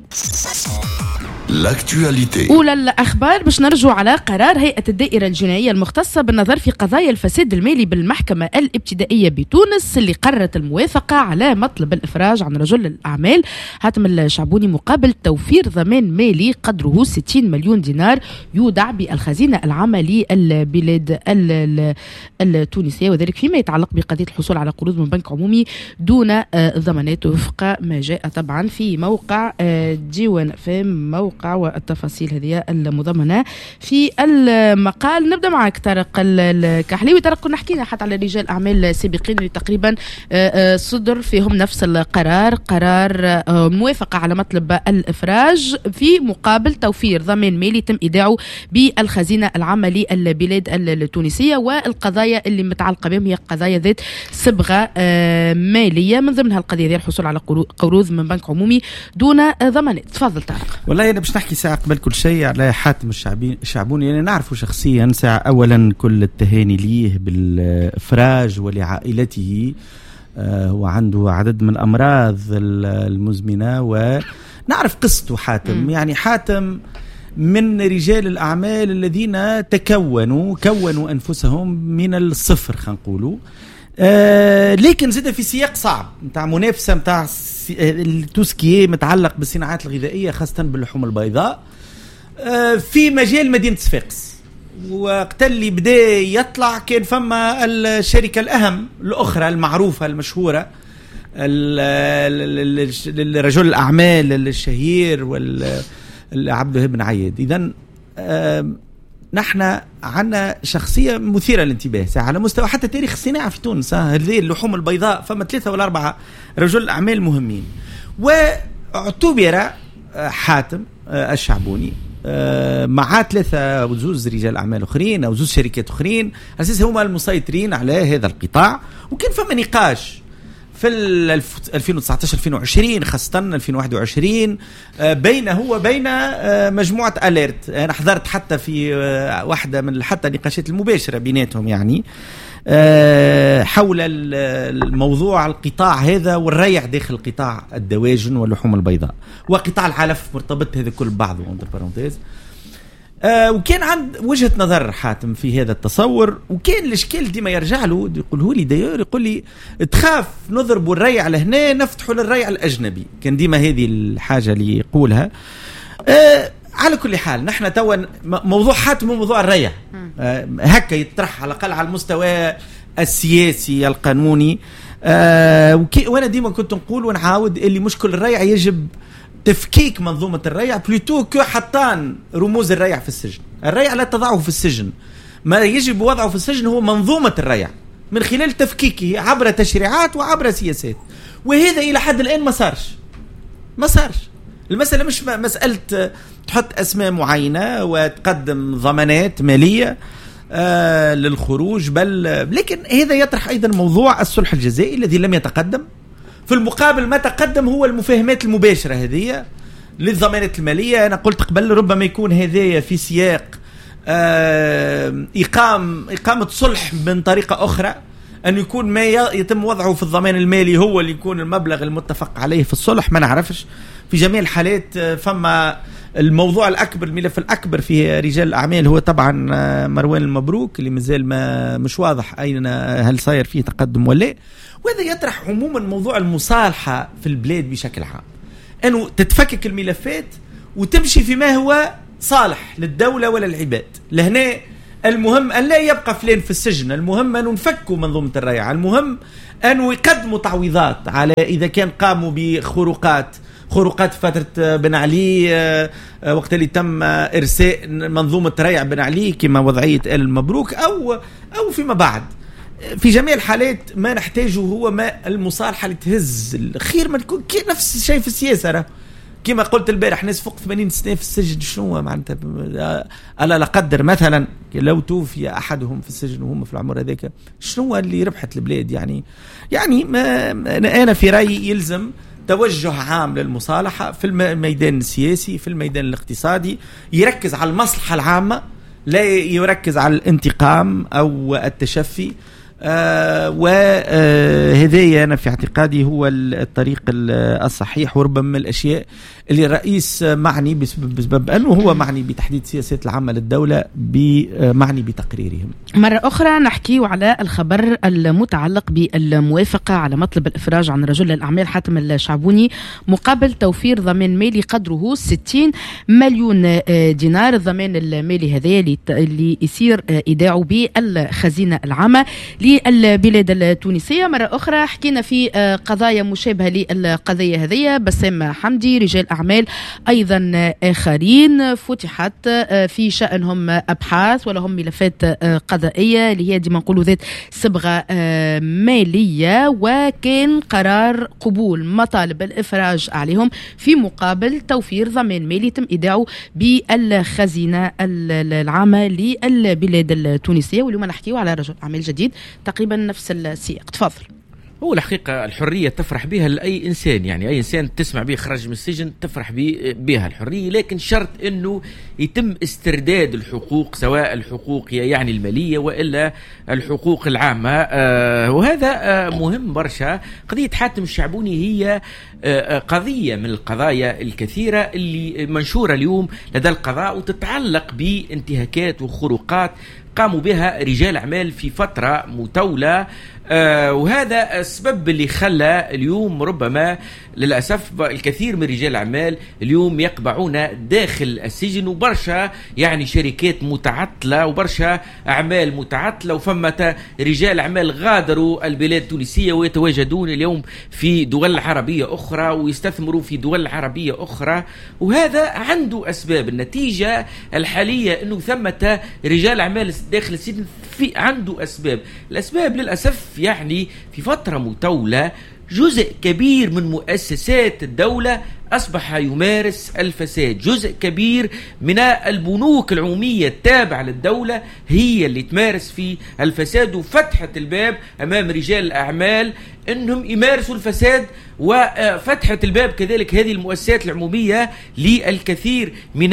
لاكتواليتي أولى الأخبار باش نرجعوا على قرار هيئة الدائرة الجنائية المختصة بالنظر في قضايا الفساد المالي بالمحكمة الابتدائية بتونس اللي قررت الموافقة على مطلب الإفراج عن رجل الأعمال حاتم الشعبوني مقابل توفير ضمان مالي قدره ستين مليون دينار يودع بالخزينة العامة للبلاد التونسية، وذلك فيما يتعلق بقضية الحصول على قروض من بنك عمومي دون ضمانات وفق ما جاء طبعا في موقع ديوان فام موقع والتفاصيل هذه المضمنة في المقال. نبدأ معك طارق الكحليوي. طارق كنا حكينا حتى على رجال أعمال سابقين اللي تقريبا صدر فيهم نفس القرار، قرار موافقة على مطلب الإفراج في مقابل توفير ضمان مالي تم إيداعه بالخزينة العامة للبلاد التونسية، والقضايا اللي متعلقة بهم هي قضايا ذات صبغة مالية، من ضمنها القضية ذي الحصول على قروض من بنك عمومي دون ضمانات. تفضل طارق. والله أنا باش نحكي ساعة قبل كل شيء على حاتم الشعبوني. أنا نعرفه شخصيا ساعة أولا كل التهاني ليه بالإفراج ولعائلته، آه وعنده عدد من الأمراض المزمنة ونعرف قصته حاتم. م. يعني حاتم من رجال الأعمال الذين تكونوا كونوا أنفسهم من الصفر خلينا نقولوا، آه لكن زاد في سياق صعب نتاع منافسة نتاع التوسكي متعلق بالصناعات الغذائية خاصة باللحوم البيضاء آه في مجال مدينة صفاقس. وقت اللي بدا يطلع كان فما الشركة الأهم الأخرى المعروفة المشهورة الرجل الأعمال الشهير والعبد بن عياد. إذن آه نحن عنا شخصية مثيرة للانتباه على مستوى حتى تاريخ الصناعة في تونس. هذه اللحوم البيضاء فما ثلاثة ولا أربعة رجل أعمال مهمين، واعتبر حاتم الشعبوني مع ثلاثة وزوز رجال أعمال أخرين أو زوز شركات أخرين أساس هم المسيطرين على هذا القطاع. وكان فما نقاش في ألفين وتسعطاش ألفين وعشرين خاصة ألفين وواحد وعشرين بينه وبين مجموعة أليرت. أنا حضرت حتى في واحدة من حتى النقاشات المباشرة بيناتهم يعني حول الموضوع القطاع هذا والريع داخل قطاع الدواجن واللحوم البيضاء وقطاع العلف مرتبط هذا كل بعضه اندر بارونتيز. آه وكان عند وجهة نظر حاتم في هذا التصور، وكان الاشكال ديما يرجع له يقوله لي داير يقول لي تخاف نضربوا الريع لهنا نفتحوا للريع الأجنبي، كان ديما هذه الحاجة اللي يقولها. آه على كل حال نحن توا موضوع حاتم موضوع الريع آه هكا يطرح على الأقل على المستوى السياسي القانوني. آه وأنا ديما كنت نقول ونعاود اللي مشكل الريع يجب تفكيك منظومة الريع بلوتو كو حطان رموز الريع في السجن. الريع لا تضعه في السجن، ما يجب وضعه في السجن هو منظومة الريع من خلال تفكيكه عبر تشريعات وعبر سياسات، وهذا إلى حد الآن ما صارش ما صارش. المسألة مش مسألة تحط أسماء معينة وتقدم ضمانات مالية آه للخروج، بل لكن هذا يطرح أيضا موضوع الصلح الجزائي الذي لم يتقدم. في المقابل ما تقدم هو المفاهمات المباشرة هذه للضمانات المالية. أنا قلت قبل ربما يكون هذايا في سياق آه إقام إقامة صلح من طريقة أخرى، أن يكون ما يتم وضعه في الضمان المالي هو اللي يكون المبلغ المتفق عليه في الصلح. ما نعرفش، في جميع الحالات فما الموضوع الأكبر، الملف الأكبر في رجال الأعمال هو طبعا مروان المبروك اللي مازال ما مش واضح أين هل صاير فيه تقدم ولا. وهذا يطرح عموما موضوع المصالحة في البلاد بشكل عام، أنه تتفكك الملفات وتمشي فيما هو صالح للدولة ولا العباد. لهنا المهم أن لا يبقى فلان في السجن، المهم أن نفكوا منظومة الريعة، المهم أن يقدموا تعويضات على إذا كان قاموا بخروقات خروقات فترة بن علي وقت اللي تم إرساء منظومة ريع بن علي كما وضعية آل المبروك أو أو فيما بعد. في جميع الحالات ما نحتاجه هو ما المصالحة اللي تهز الخير، ما تكون نفس الشيء في السياسة. كما قلت البارح ناس فوق ثمانين سنة في السجن، شنو معناتها؟ ألا لا قدر مثلا لو توفي أحدهم في السجن وهم في العمر هذاك، شنو اللي ربحت البلاد؟ يعني يعني ما أنا في رأيي يلزم توجه عام للمصالحة في الميدان السياسي، في الميدان الاقتصادي، يركز على المصلحة العامة لا يركز على الانتقام أو التشفي. آه وهذا أنا في اعتقادي هو الطريق الصحيح، وربما من الأشياء اللي الرئيس معني بسبب أنه هو معني بتحديد سياسات العامة للدولة معني بتقريرهم. مرة أخرى نحكي على الخبر المتعلق بالموافقة على مطلب الإفراج عن رجل الأعمال حاتم الشعبوني مقابل توفير ضمان مالي قدره ستين مليون دينار. الضمان المالي هذا اللي يصير إيداعه بالخزينة العامة للبلاد التونسية. مرة أخرى حكينا في قضايا مشابهة للقضية هذه. بسام حمدي، رجال أعمال أيضا آخرين فتحت في شأنهم أبحاث ولهم ملفات قضائية اللي هي ديما نقولوا ذات صبغة مالية، وكان قرار قبول مطالب الإفراج عليهم في مقابل توفير ضمان مالي تم إيداعه بالخزينة العامة للبلاد التونسية. واليوم نحكيه على رجل أعمال جديد تقريبا نفس السياق. تفضل. هو الحقيقة الحرية تفرح بها لأي إنسان، يعني أي إنسان تسمع به خرج من السجن تفرح بها الحرية، لكن شرط أنه يتم استرداد الحقوق، سواء الحقوق يعني المالية وإلا الحقوق العامة. آه وهذا آه مهم برشا. قضية حاتم الشعبوني هي آه قضية من القضايا الكثيرة اللي منشورة اليوم لدى القضاء وتتعلق بانتهاكات وخروقات قاموا بها رجال أعمال في فترة متولة. آه وهذا السبب اللي خلى اليوم ربما للأسف الكثير من رجال الأعمال اليوم يقبعون داخل السجن، وبرشا يعني شركات متعطلة وبرشا أعمال متعطلة، وفمة رجال أعمال غادروا البلاد التونسية ويتواجدون اليوم في دول عربية أخرى ويستثمروا في دول عربية أخرى. وهذا عنده أسباب. النتيجة الحالية أنه ثمة رجال أعمال داخل السجن في عنده أسباب. الأسباب للأسف يعني في فترة متولة جزء كبير من مؤسسات الدولة أصبح يمارس الفساد. جزء كبير من البنوك العمومية التابعة للدولة هي اللي تمارس في الفساد، وفتحت الباب أمام رجال الأعمال أنهم يمارسوا الفساد، وفتحت الباب كذلك هذه المؤسسات العمومية للكثير من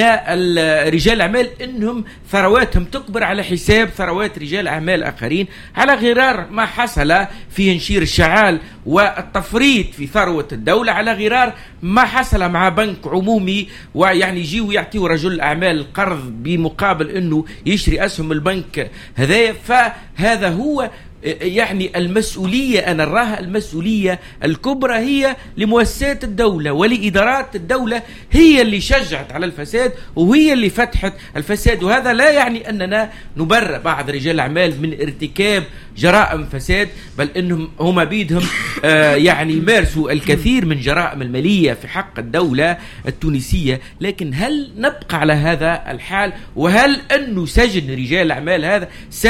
رجال الأعمال أنهم ثرواتهم تكبر على حساب ثروات رجال أعمال آخرين، على غرار ما حصل في هنشير الشعال والتفريط في ثروة الدولة، على غرار ما حصل مع بنك عمومي ويعني يجيوا يعطيوا رجل الأعمال القرض بمقابل أنه يشري أسهم البنك هذا. فهذا هو يعني المسؤولية، أنا أراها المسؤولية الكبرى هي لمؤسسات الدولة ولإدارات الدولة، هي اللي شجعت على الفساد وهي اللي فتحت الفساد. وهذا لا يعني أننا نبرئ بعض رجال الأعمال من ارتكاب جرائم فساد، بل انهم هم بيدهم آه يعني يمارسوا الكثير من جرائم الماليه في حق الدوله التونسيه. لكن هل نبقى على هذا الحال؟ وهل انه سجن رجال الاعمال هذا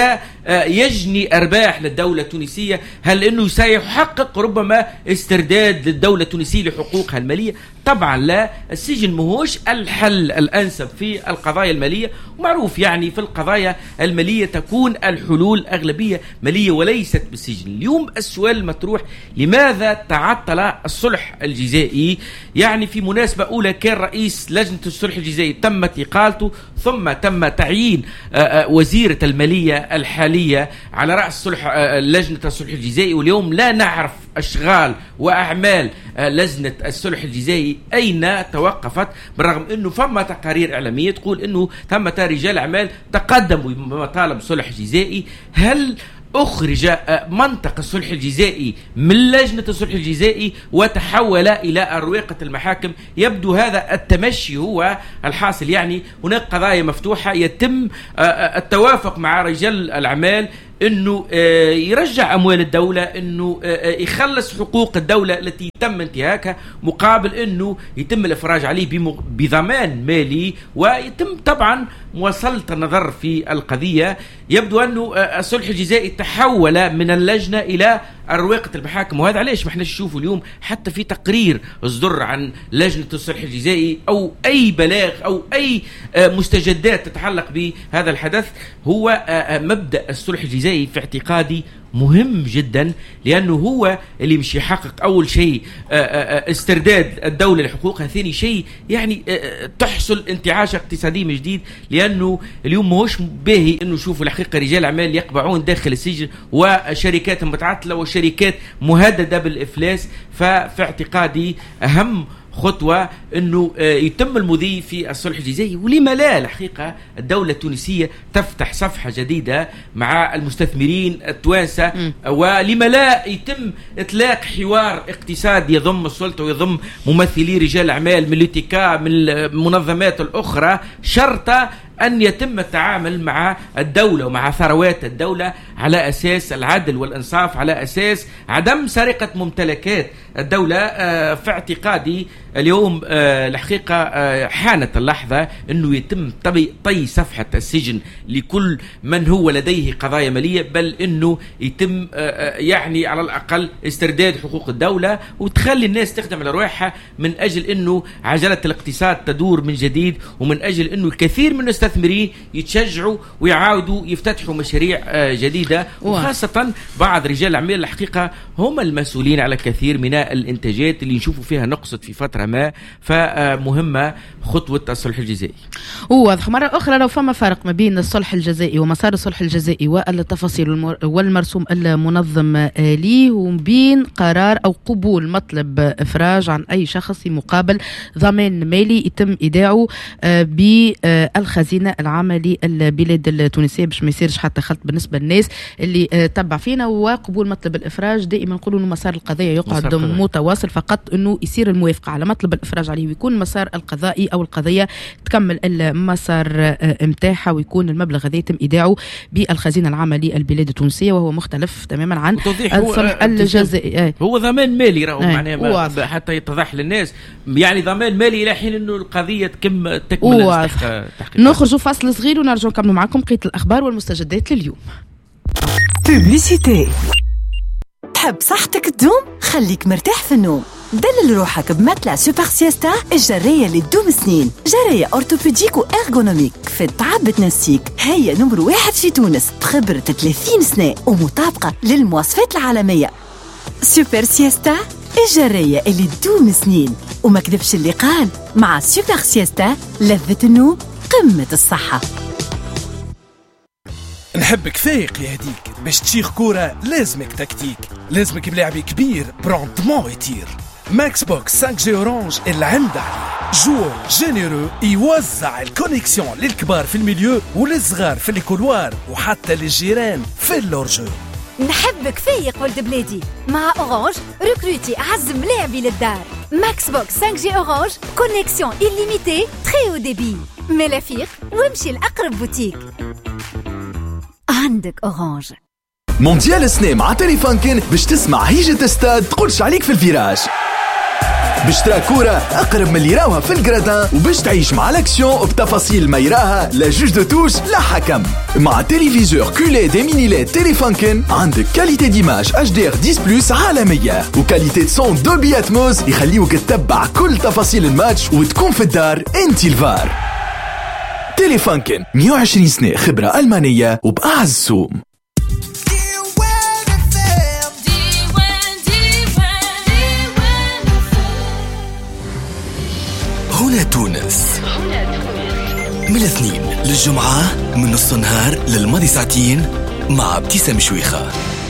سيجني ارباح للدوله التونسيه؟ هل انه سيحقق ربما استرداد للدوله التونسيه لحقوقها الماليه؟ طبعا لا. السجن مهوش الحل الانسب في القضايا الماليه، ومعروف يعني في القضايا الماليه تكون الحلول اغلبيه ماليه وليست بالسجن. اليوم السؤال المطروح: لماذا تعطل الصلح الجزائي؟ يعني في مناسبه اولى كان رئيس لجنه الصلح الجزائي تمت اقالته، ثم تم تعيين وزيره الماليه الحاليه على راس صلح لجنه الصلح الجزائي، واليوم لا نعرف اشغال واعمال لجنه الصلح الجزائي اين توقفت، بالرغم انه فما تقارير اعلاميه تقول انه ثم رجال اعمال تقدموا بمطالب صلح جزائي. هل أخرج منطق الصلح الجزائي من لجنة الصلح الجزائي وتحول إلى أروقة المحاكم؟ يبدو هذا التمشي هو الحاصل. يعني هناك قضايا مفتوحة يتم التوافق مع رجال الأعمال انه يرجع اموال الدوله، انه يخلص حقوق الدوله التي تم انتهاكها، مقابل انه يتم الافراج عليه بضمان مالي، ويتم طبعا مواصله النظر في القضيه. يبدو انه الصلح الجزائي تحول من اللجنه الى اروقه المحاكم، وهذا علاش ما احنا نشوفوا اليوم حتى في تقرير اصدر عن لجنه الصلح الجزائي او اي بلاغ او اي مستجدات تتعلق بهذا الحدث. هو مبدا الصلح الجزائي في اعتقادي مهم جدا، لأنه هو اللي مش يحقق أول شيء استرداد الدولة لحقوقها، ثاني شيء يعني تحصل انتعاش اقتصادي من جديد، لأنه اليوم ماهوش باهي أنه شوفوا الحقيقة رجال أعمال يقبعون داخل السجن وشركات متعطلة وشركات مهددة بالإفلاس. ففي اعتقادي أهم خطوة أنه يتم المضي في الصلح الجزائي. ولما لا الحقيقة الدولة التونسية تفتح صفحة جديدة مع المستثمرين التوانسة، ولما لا يتم إطلاق حوار اقتصادي يضم السلطة ويضم ممثلي رجال أعمال من الاتكا من المنظمات الأخرى، شرط أن يتم التعامل مع الدولة ومع ثروات الدولة على أساس العدل والإنصاف، على أساس عدم سرقة ممتلكات الدولة. في اعتقادي اليوم الحقيقة حانت اللحظة أنه يتم طي صفحة السجن لكل من هو لديه قضايا مالية، بل أنه يتم يعني على الأقل استرداد حقوق الدولة وتخلي الناس تخدم على روحها، من أجل أنه عجلة الاقتصاد تدور من جديد، ومن أجل أنه الكثير من المستثمرين يتشجعوا ويعاودوا يفتتحوا مشاريع جديدة، وخاصة بعض رجال الأعمال الحقيقة هم المسؤولين على كثير من الإنتاجات اللي نشوفوا فيها نقصت في فترة ما. فمهمة خطوة الصلح الجزائي. واضح مرة أخرى لو فما فرق ما بين الصلح الجزائي ومسار الصلح الجزائي والتفاصيل والمرسوم المنظم ليه، وبين قرار أو قبول مطلب إفراج عن أي شخص في مقابل ضمان مالي يتم إيداعه بالخزينة العامة للبلاد التونسية، باش ما يصيرش حتى خلط بالنسبة للناس اللي تبع فينا. وقبول مطلب الإفراج دائما نقولوا إنه مسار القضية يقعد متواصل، فقط إنه يصير الموافقة على مطلب الإفراج عليه ويكون مسار القضائي أو القضية تكمل المسار متاعها، ويكون المبلغ هذا يتم إيداعه بالخزينة العامة للبلاد التونسية، وهو مختلف تماما عن الصلح الجزائي. هو ضمان مالي راهو معناه حتى يتضح للناس، يعني ضمان مالي إلى حين إنه القضية تكمل تكمل. نخرجوا فاصل صغير ونرجع نكملوا معكم بقية الأخبار والمستجدات لليوم. بوبليسيتي. تحب صحتك تدوم؟ خليك مرتاح في النوم. دلل روحك بمتلع سوبر سيستا الجرية اللي تدوم سنين، جرية أورتوبيديك وإرغونوميك في التعب تنسيك. هي نمر واحد في تونس بخبرة ثلاثين سنة ومطابقة للمواصفات العالمية. سوبر سيستا الجرية اللي تدوم سنين، وما كذبش اللي قال، مع سوبر سيستا لذة النوم قمة الصحة. نحبك فايق يا هديك، باش تشيخ كورة لازمك تكتيك، لازمك بلاعبي كبير برونتمون يطير. ماكس بوكس خمسة جي اورانج اللي عنده عليه جور جينيرو يوزع الكونيكسيون للكبار في الميليو وللصغار في الكولوار وحتى للجيران في اللورجو. نحبك فايق ولد بلادي، مع اورانج ريكروتي اعز ملاعبي للدار. ماكس بوكس خمسة جي اورانج كونيكسيون إليميتي تري او ديبي. ملافيق وامشي لأقرب بوتيك. عندك اورانج. مونديال سنة مع تيليفانكن باش تسمع هيجة استاد تقولش عليك في الفيراج، باش ترى كورة أقرب من اللي راوها في الجرادان، وباش تعيش مع الأكسيون بتفاصيل ما يراها لا جوج دو توش لا حكم. مع تيليفيزور كولي دي ميني ليد تيليفانكن عندك كاليتي ديماج اتش دي ار عشرة بلس عالمية وكاليتي صون دولبي اتموس يخليوك تتبع كل تفاصيل الماتش وتكون في الدار انتي الفار. تيليفانكن مية وعشرين سنة خبرة ألمانية وبأعز سوم. هنا تونس من الاثنين للجمعة من نص النهار للماضي ساعتين مع ابتسام شويخة.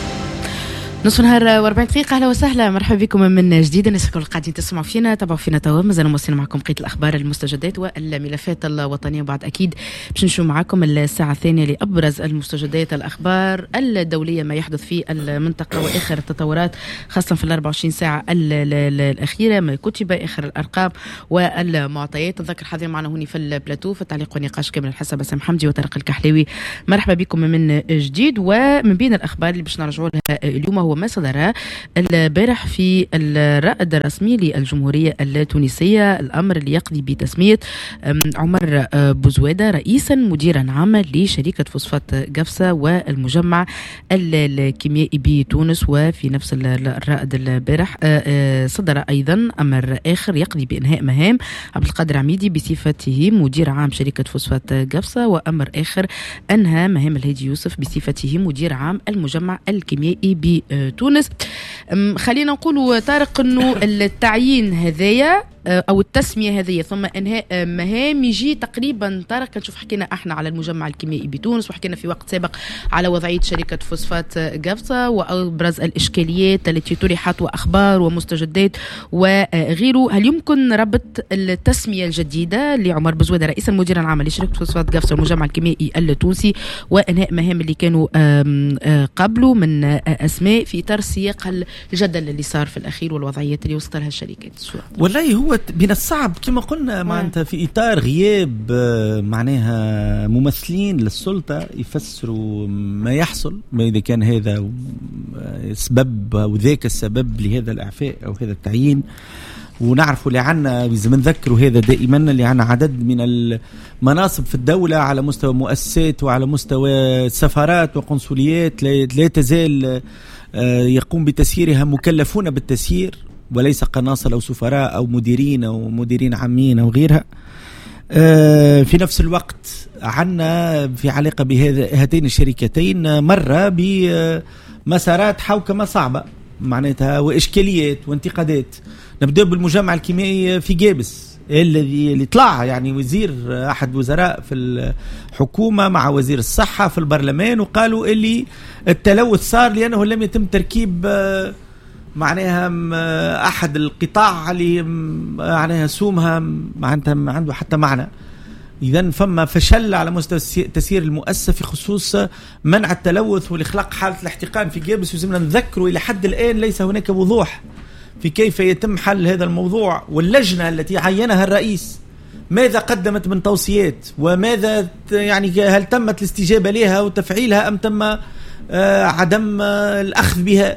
نصف نهار واربعين دقيقة. أهلا وسهلا، مرحبا بكم من جديد. الناس الكل قاعدين تسمعوا فينا، تابعوا فينا توا، مازال موصلين معكم بقية الأخبار المستجدات والملفات الوطنية. وبعد أكيد باش نشوف معكم الساعة الثانية لأبرز المستجدات، الأخبار الدولية، ما يحدث في المنطقة وآخر التطورات خاصة في الأربع وعشرين ساعة الأخيرة، ما كتب، آخر الأرقام والمعطيات. تذكر حاضرين معنا هوني في البلاتو في التعليق والنقاش كامل الحسن بسام حمدي وطارق الكحلاوي. مرحبا بكم من جديد. ومن بين الأخبار اللي باش نرجعوا لها اليوم هو ما صدر البارح في الرائد الرسمي للجمهورية التونسية، الأمر اللي يقضي بتسمية عمر بوزوادة رئيسا مديرا عاما لشركة فوسفات قفصة والمجمع الكيميائي بتونس. وفي نفس الرائد البارح صدر أيضا أمر آخر يقضي بإنهاء مهام عبد القادر عميدي بصفته مدير عام شركة فوسفات قفصة، وأمر آخر أنهى مهام الهادي يوسف بصفته مدير عام المجمع الكيميائي بتونس. خلينا نقول طارق انه التعيين هذايا او التسميه هذه ثم انهاء مهام يجي تقريبا طارق. كنشوف حكينا احنا على المجمع الكيميائي بتونس، وحكينا في وقت سابق على وضعيه شركه فوسفات قفصة وابرز الاشكاليات التي طرحت واخبار ومستجدات وغيره. هل يمكن ربط التسميه الجديده لعمر بوزوادة رئيس المدير العام لشركه فوسفات قفصة والمجمع الكيميائي التونسي وانهاء مهام اللي كانوا قبله من اسماء في اطار سياق الجدل اللي صار في الاخير والوضعيات اللي وصلت لها الشركات؟ والله هو من الصعب كما قلنا معناتها في إطار غياب معناها ممثلين للسلطة يفسروا ما يحصل، ما إذا كان هذا سبب وذاك السبب لهذا الإعفاء أو هذا التعيين. ونعرفوا اللي عنا إذا بنذكروا هذا دائما اللي عنا عدد من المناصب في الدولة على مستوى مؤسسات وعلى مستوى سفارات وقنصليات لا تزال يقوم بتسييرها مكلفون بالتسيير وليس قناصل أو سفراء أو مديرين أو مديرين عامين أو غيرها. في نفس الوقت عنا في علاقة بهاتين الشركتين مرة بمسارات حوكمة صعبة معناتها وإشكاليات وانتقادات. نبدأ بالمجمع الكيميائي في جابس الذي اللي طلع يعني وزير أحد وزراء في الحكومة مع وزير الصحة في البرلمان وقالوا اللي التلوث صار لأنه لم يتم تركيب معناها أحد القطاع اللي معناها سومها معناتها عنده حتى معنى. إذن فما فشل على مستوى تسيير المؤسسة في خصوص منع التلوث والإخلاق حالة الاحتقان في جابس. وزمنا نذكروا إلى حد الآن ليس هناك وضوح في كيف يتم حل هذا الموضوع. واللجنة التي عينها الرئيس ماذا قدمت من توصيات وماذا يعني هل تمت الاستجابة لها وتفعيلها أم تم عدم الأخذ بها؟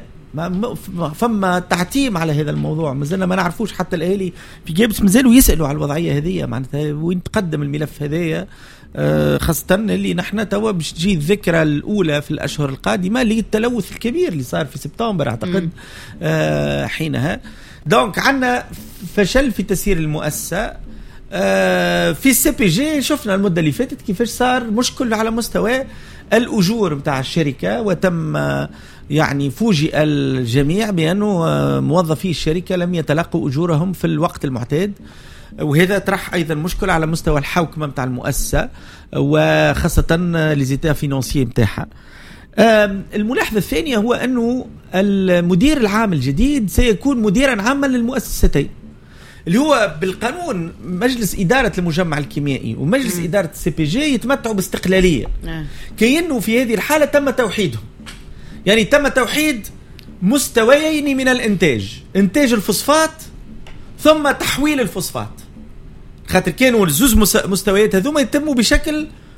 فما تعتيم على هذا الموضوع. مازلنا ما نعرفوش حتى الأهالي في جابس مازالوا يسألوا على الوضعية هذه معناتها وين تقدم الملف هذايا، خاصة اللي نحن توا باش تجي الذكرى الأولى في الأشهر القادمة للتلوث الكبير اللي صار في سبتمبر أعتقد آه حينها. دونك عنا فشل في تسيير المؤسسة. آه في السي بي جي شفنا المدة اللي فاتت كيفاش صار مشكل على مستوى الأجور بتاع الشركة، وتم آه يعني فوجئ الجميع بأنه موظفي الشركة لم يتلقوا أجورهم في الوقت المعتاد، وهذا طرح أيضا مشكلة على مستوى الحوكمة متاع المؤسسة وخاصة لزيتا فينانسية متاعها. الملاحظة الثانية هو أنه المدير العام الجديد سيكون مديرا عاما للمؤسستين اللي هو بالقانون مجلس إدارة المجمع الكيميائي ومجلس م. إدارة السي بي جي يتمتعوا باستقلالية آه. كأنه في هذه الحالة تم توحيدهم، يعني تم توحيد مستويين من الانتاج، انتاج الفوسفات ثم تحويل الفوسفات، خاطر كانوا الزوز مستويات هذوما يتموا بشكل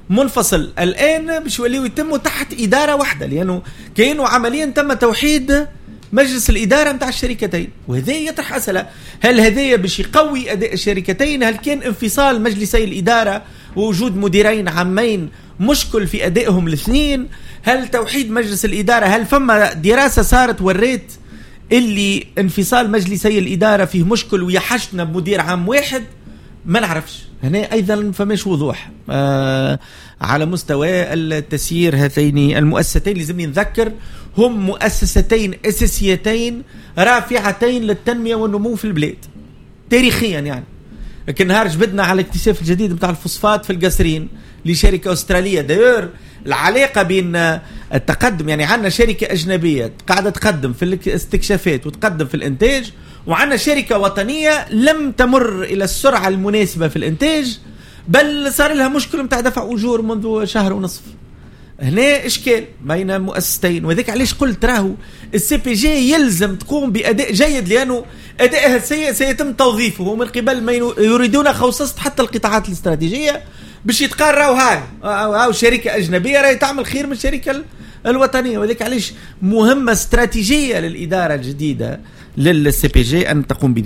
منفصل الآن باش يوليو يتموا تحت إدارة واحدة، لأنه كانوا عمليا تم توحيد مجلس الإدارة متاع الشركتين، وهذا يطرح أسئلة. هل هذا باش يقوي أداء الشركتين؟ هل كان انفصال مجلسي الإدارة ووجود مديرين عامين مشكل في أدائهم الاثنين؟ هل توحيد مجلس الإدارة، هل فما دراسة صارت وريت اللي انفصال مجلسي الإدارة فيه مشكل ويحشنا بمدير عام واحد؟ ما نعرفش. هنا أيضا فماش وضوح آه على مستوى التسيير. هاتين المؤسستين لازم نذكر هم مؤسستين أساسيتين رافعتين للتنمية والنمو في البلاد تاريخيا يعني. لكن نهار جبدنا على الاكتشاف الجديد متاع الفوسفات في القصرين لشركة أسترالية. داير العلاقة بين التقدم، يعني عندنا شركة أجنبية قاعدة تقدم في الاستكشافات وتقدم في الإنتاج، وعندنا شركة وطنية لم تمر إلى السرعة المناسبة في الإنتاج، بل صار لها مشكلة متاع دفع أجور منذ شهر ونصف. هنا إشكال بين مؤسستين، وذلك علاش قلت راهو السي بي جي يلزم تقوم بأداء جيد، لأنه أدائها السيء سيتم توظيفه من قبل من يريدون خوصصة حتى القطاعات الاستراتيجية باش يتقرروا هاي أو شركة أجنبية راهي تعمل خير من الشركة الوطنية. وذلك علاش مهمة استراتيجية للإدارة الجديدة للسي بي جي أن تقوم بذلك.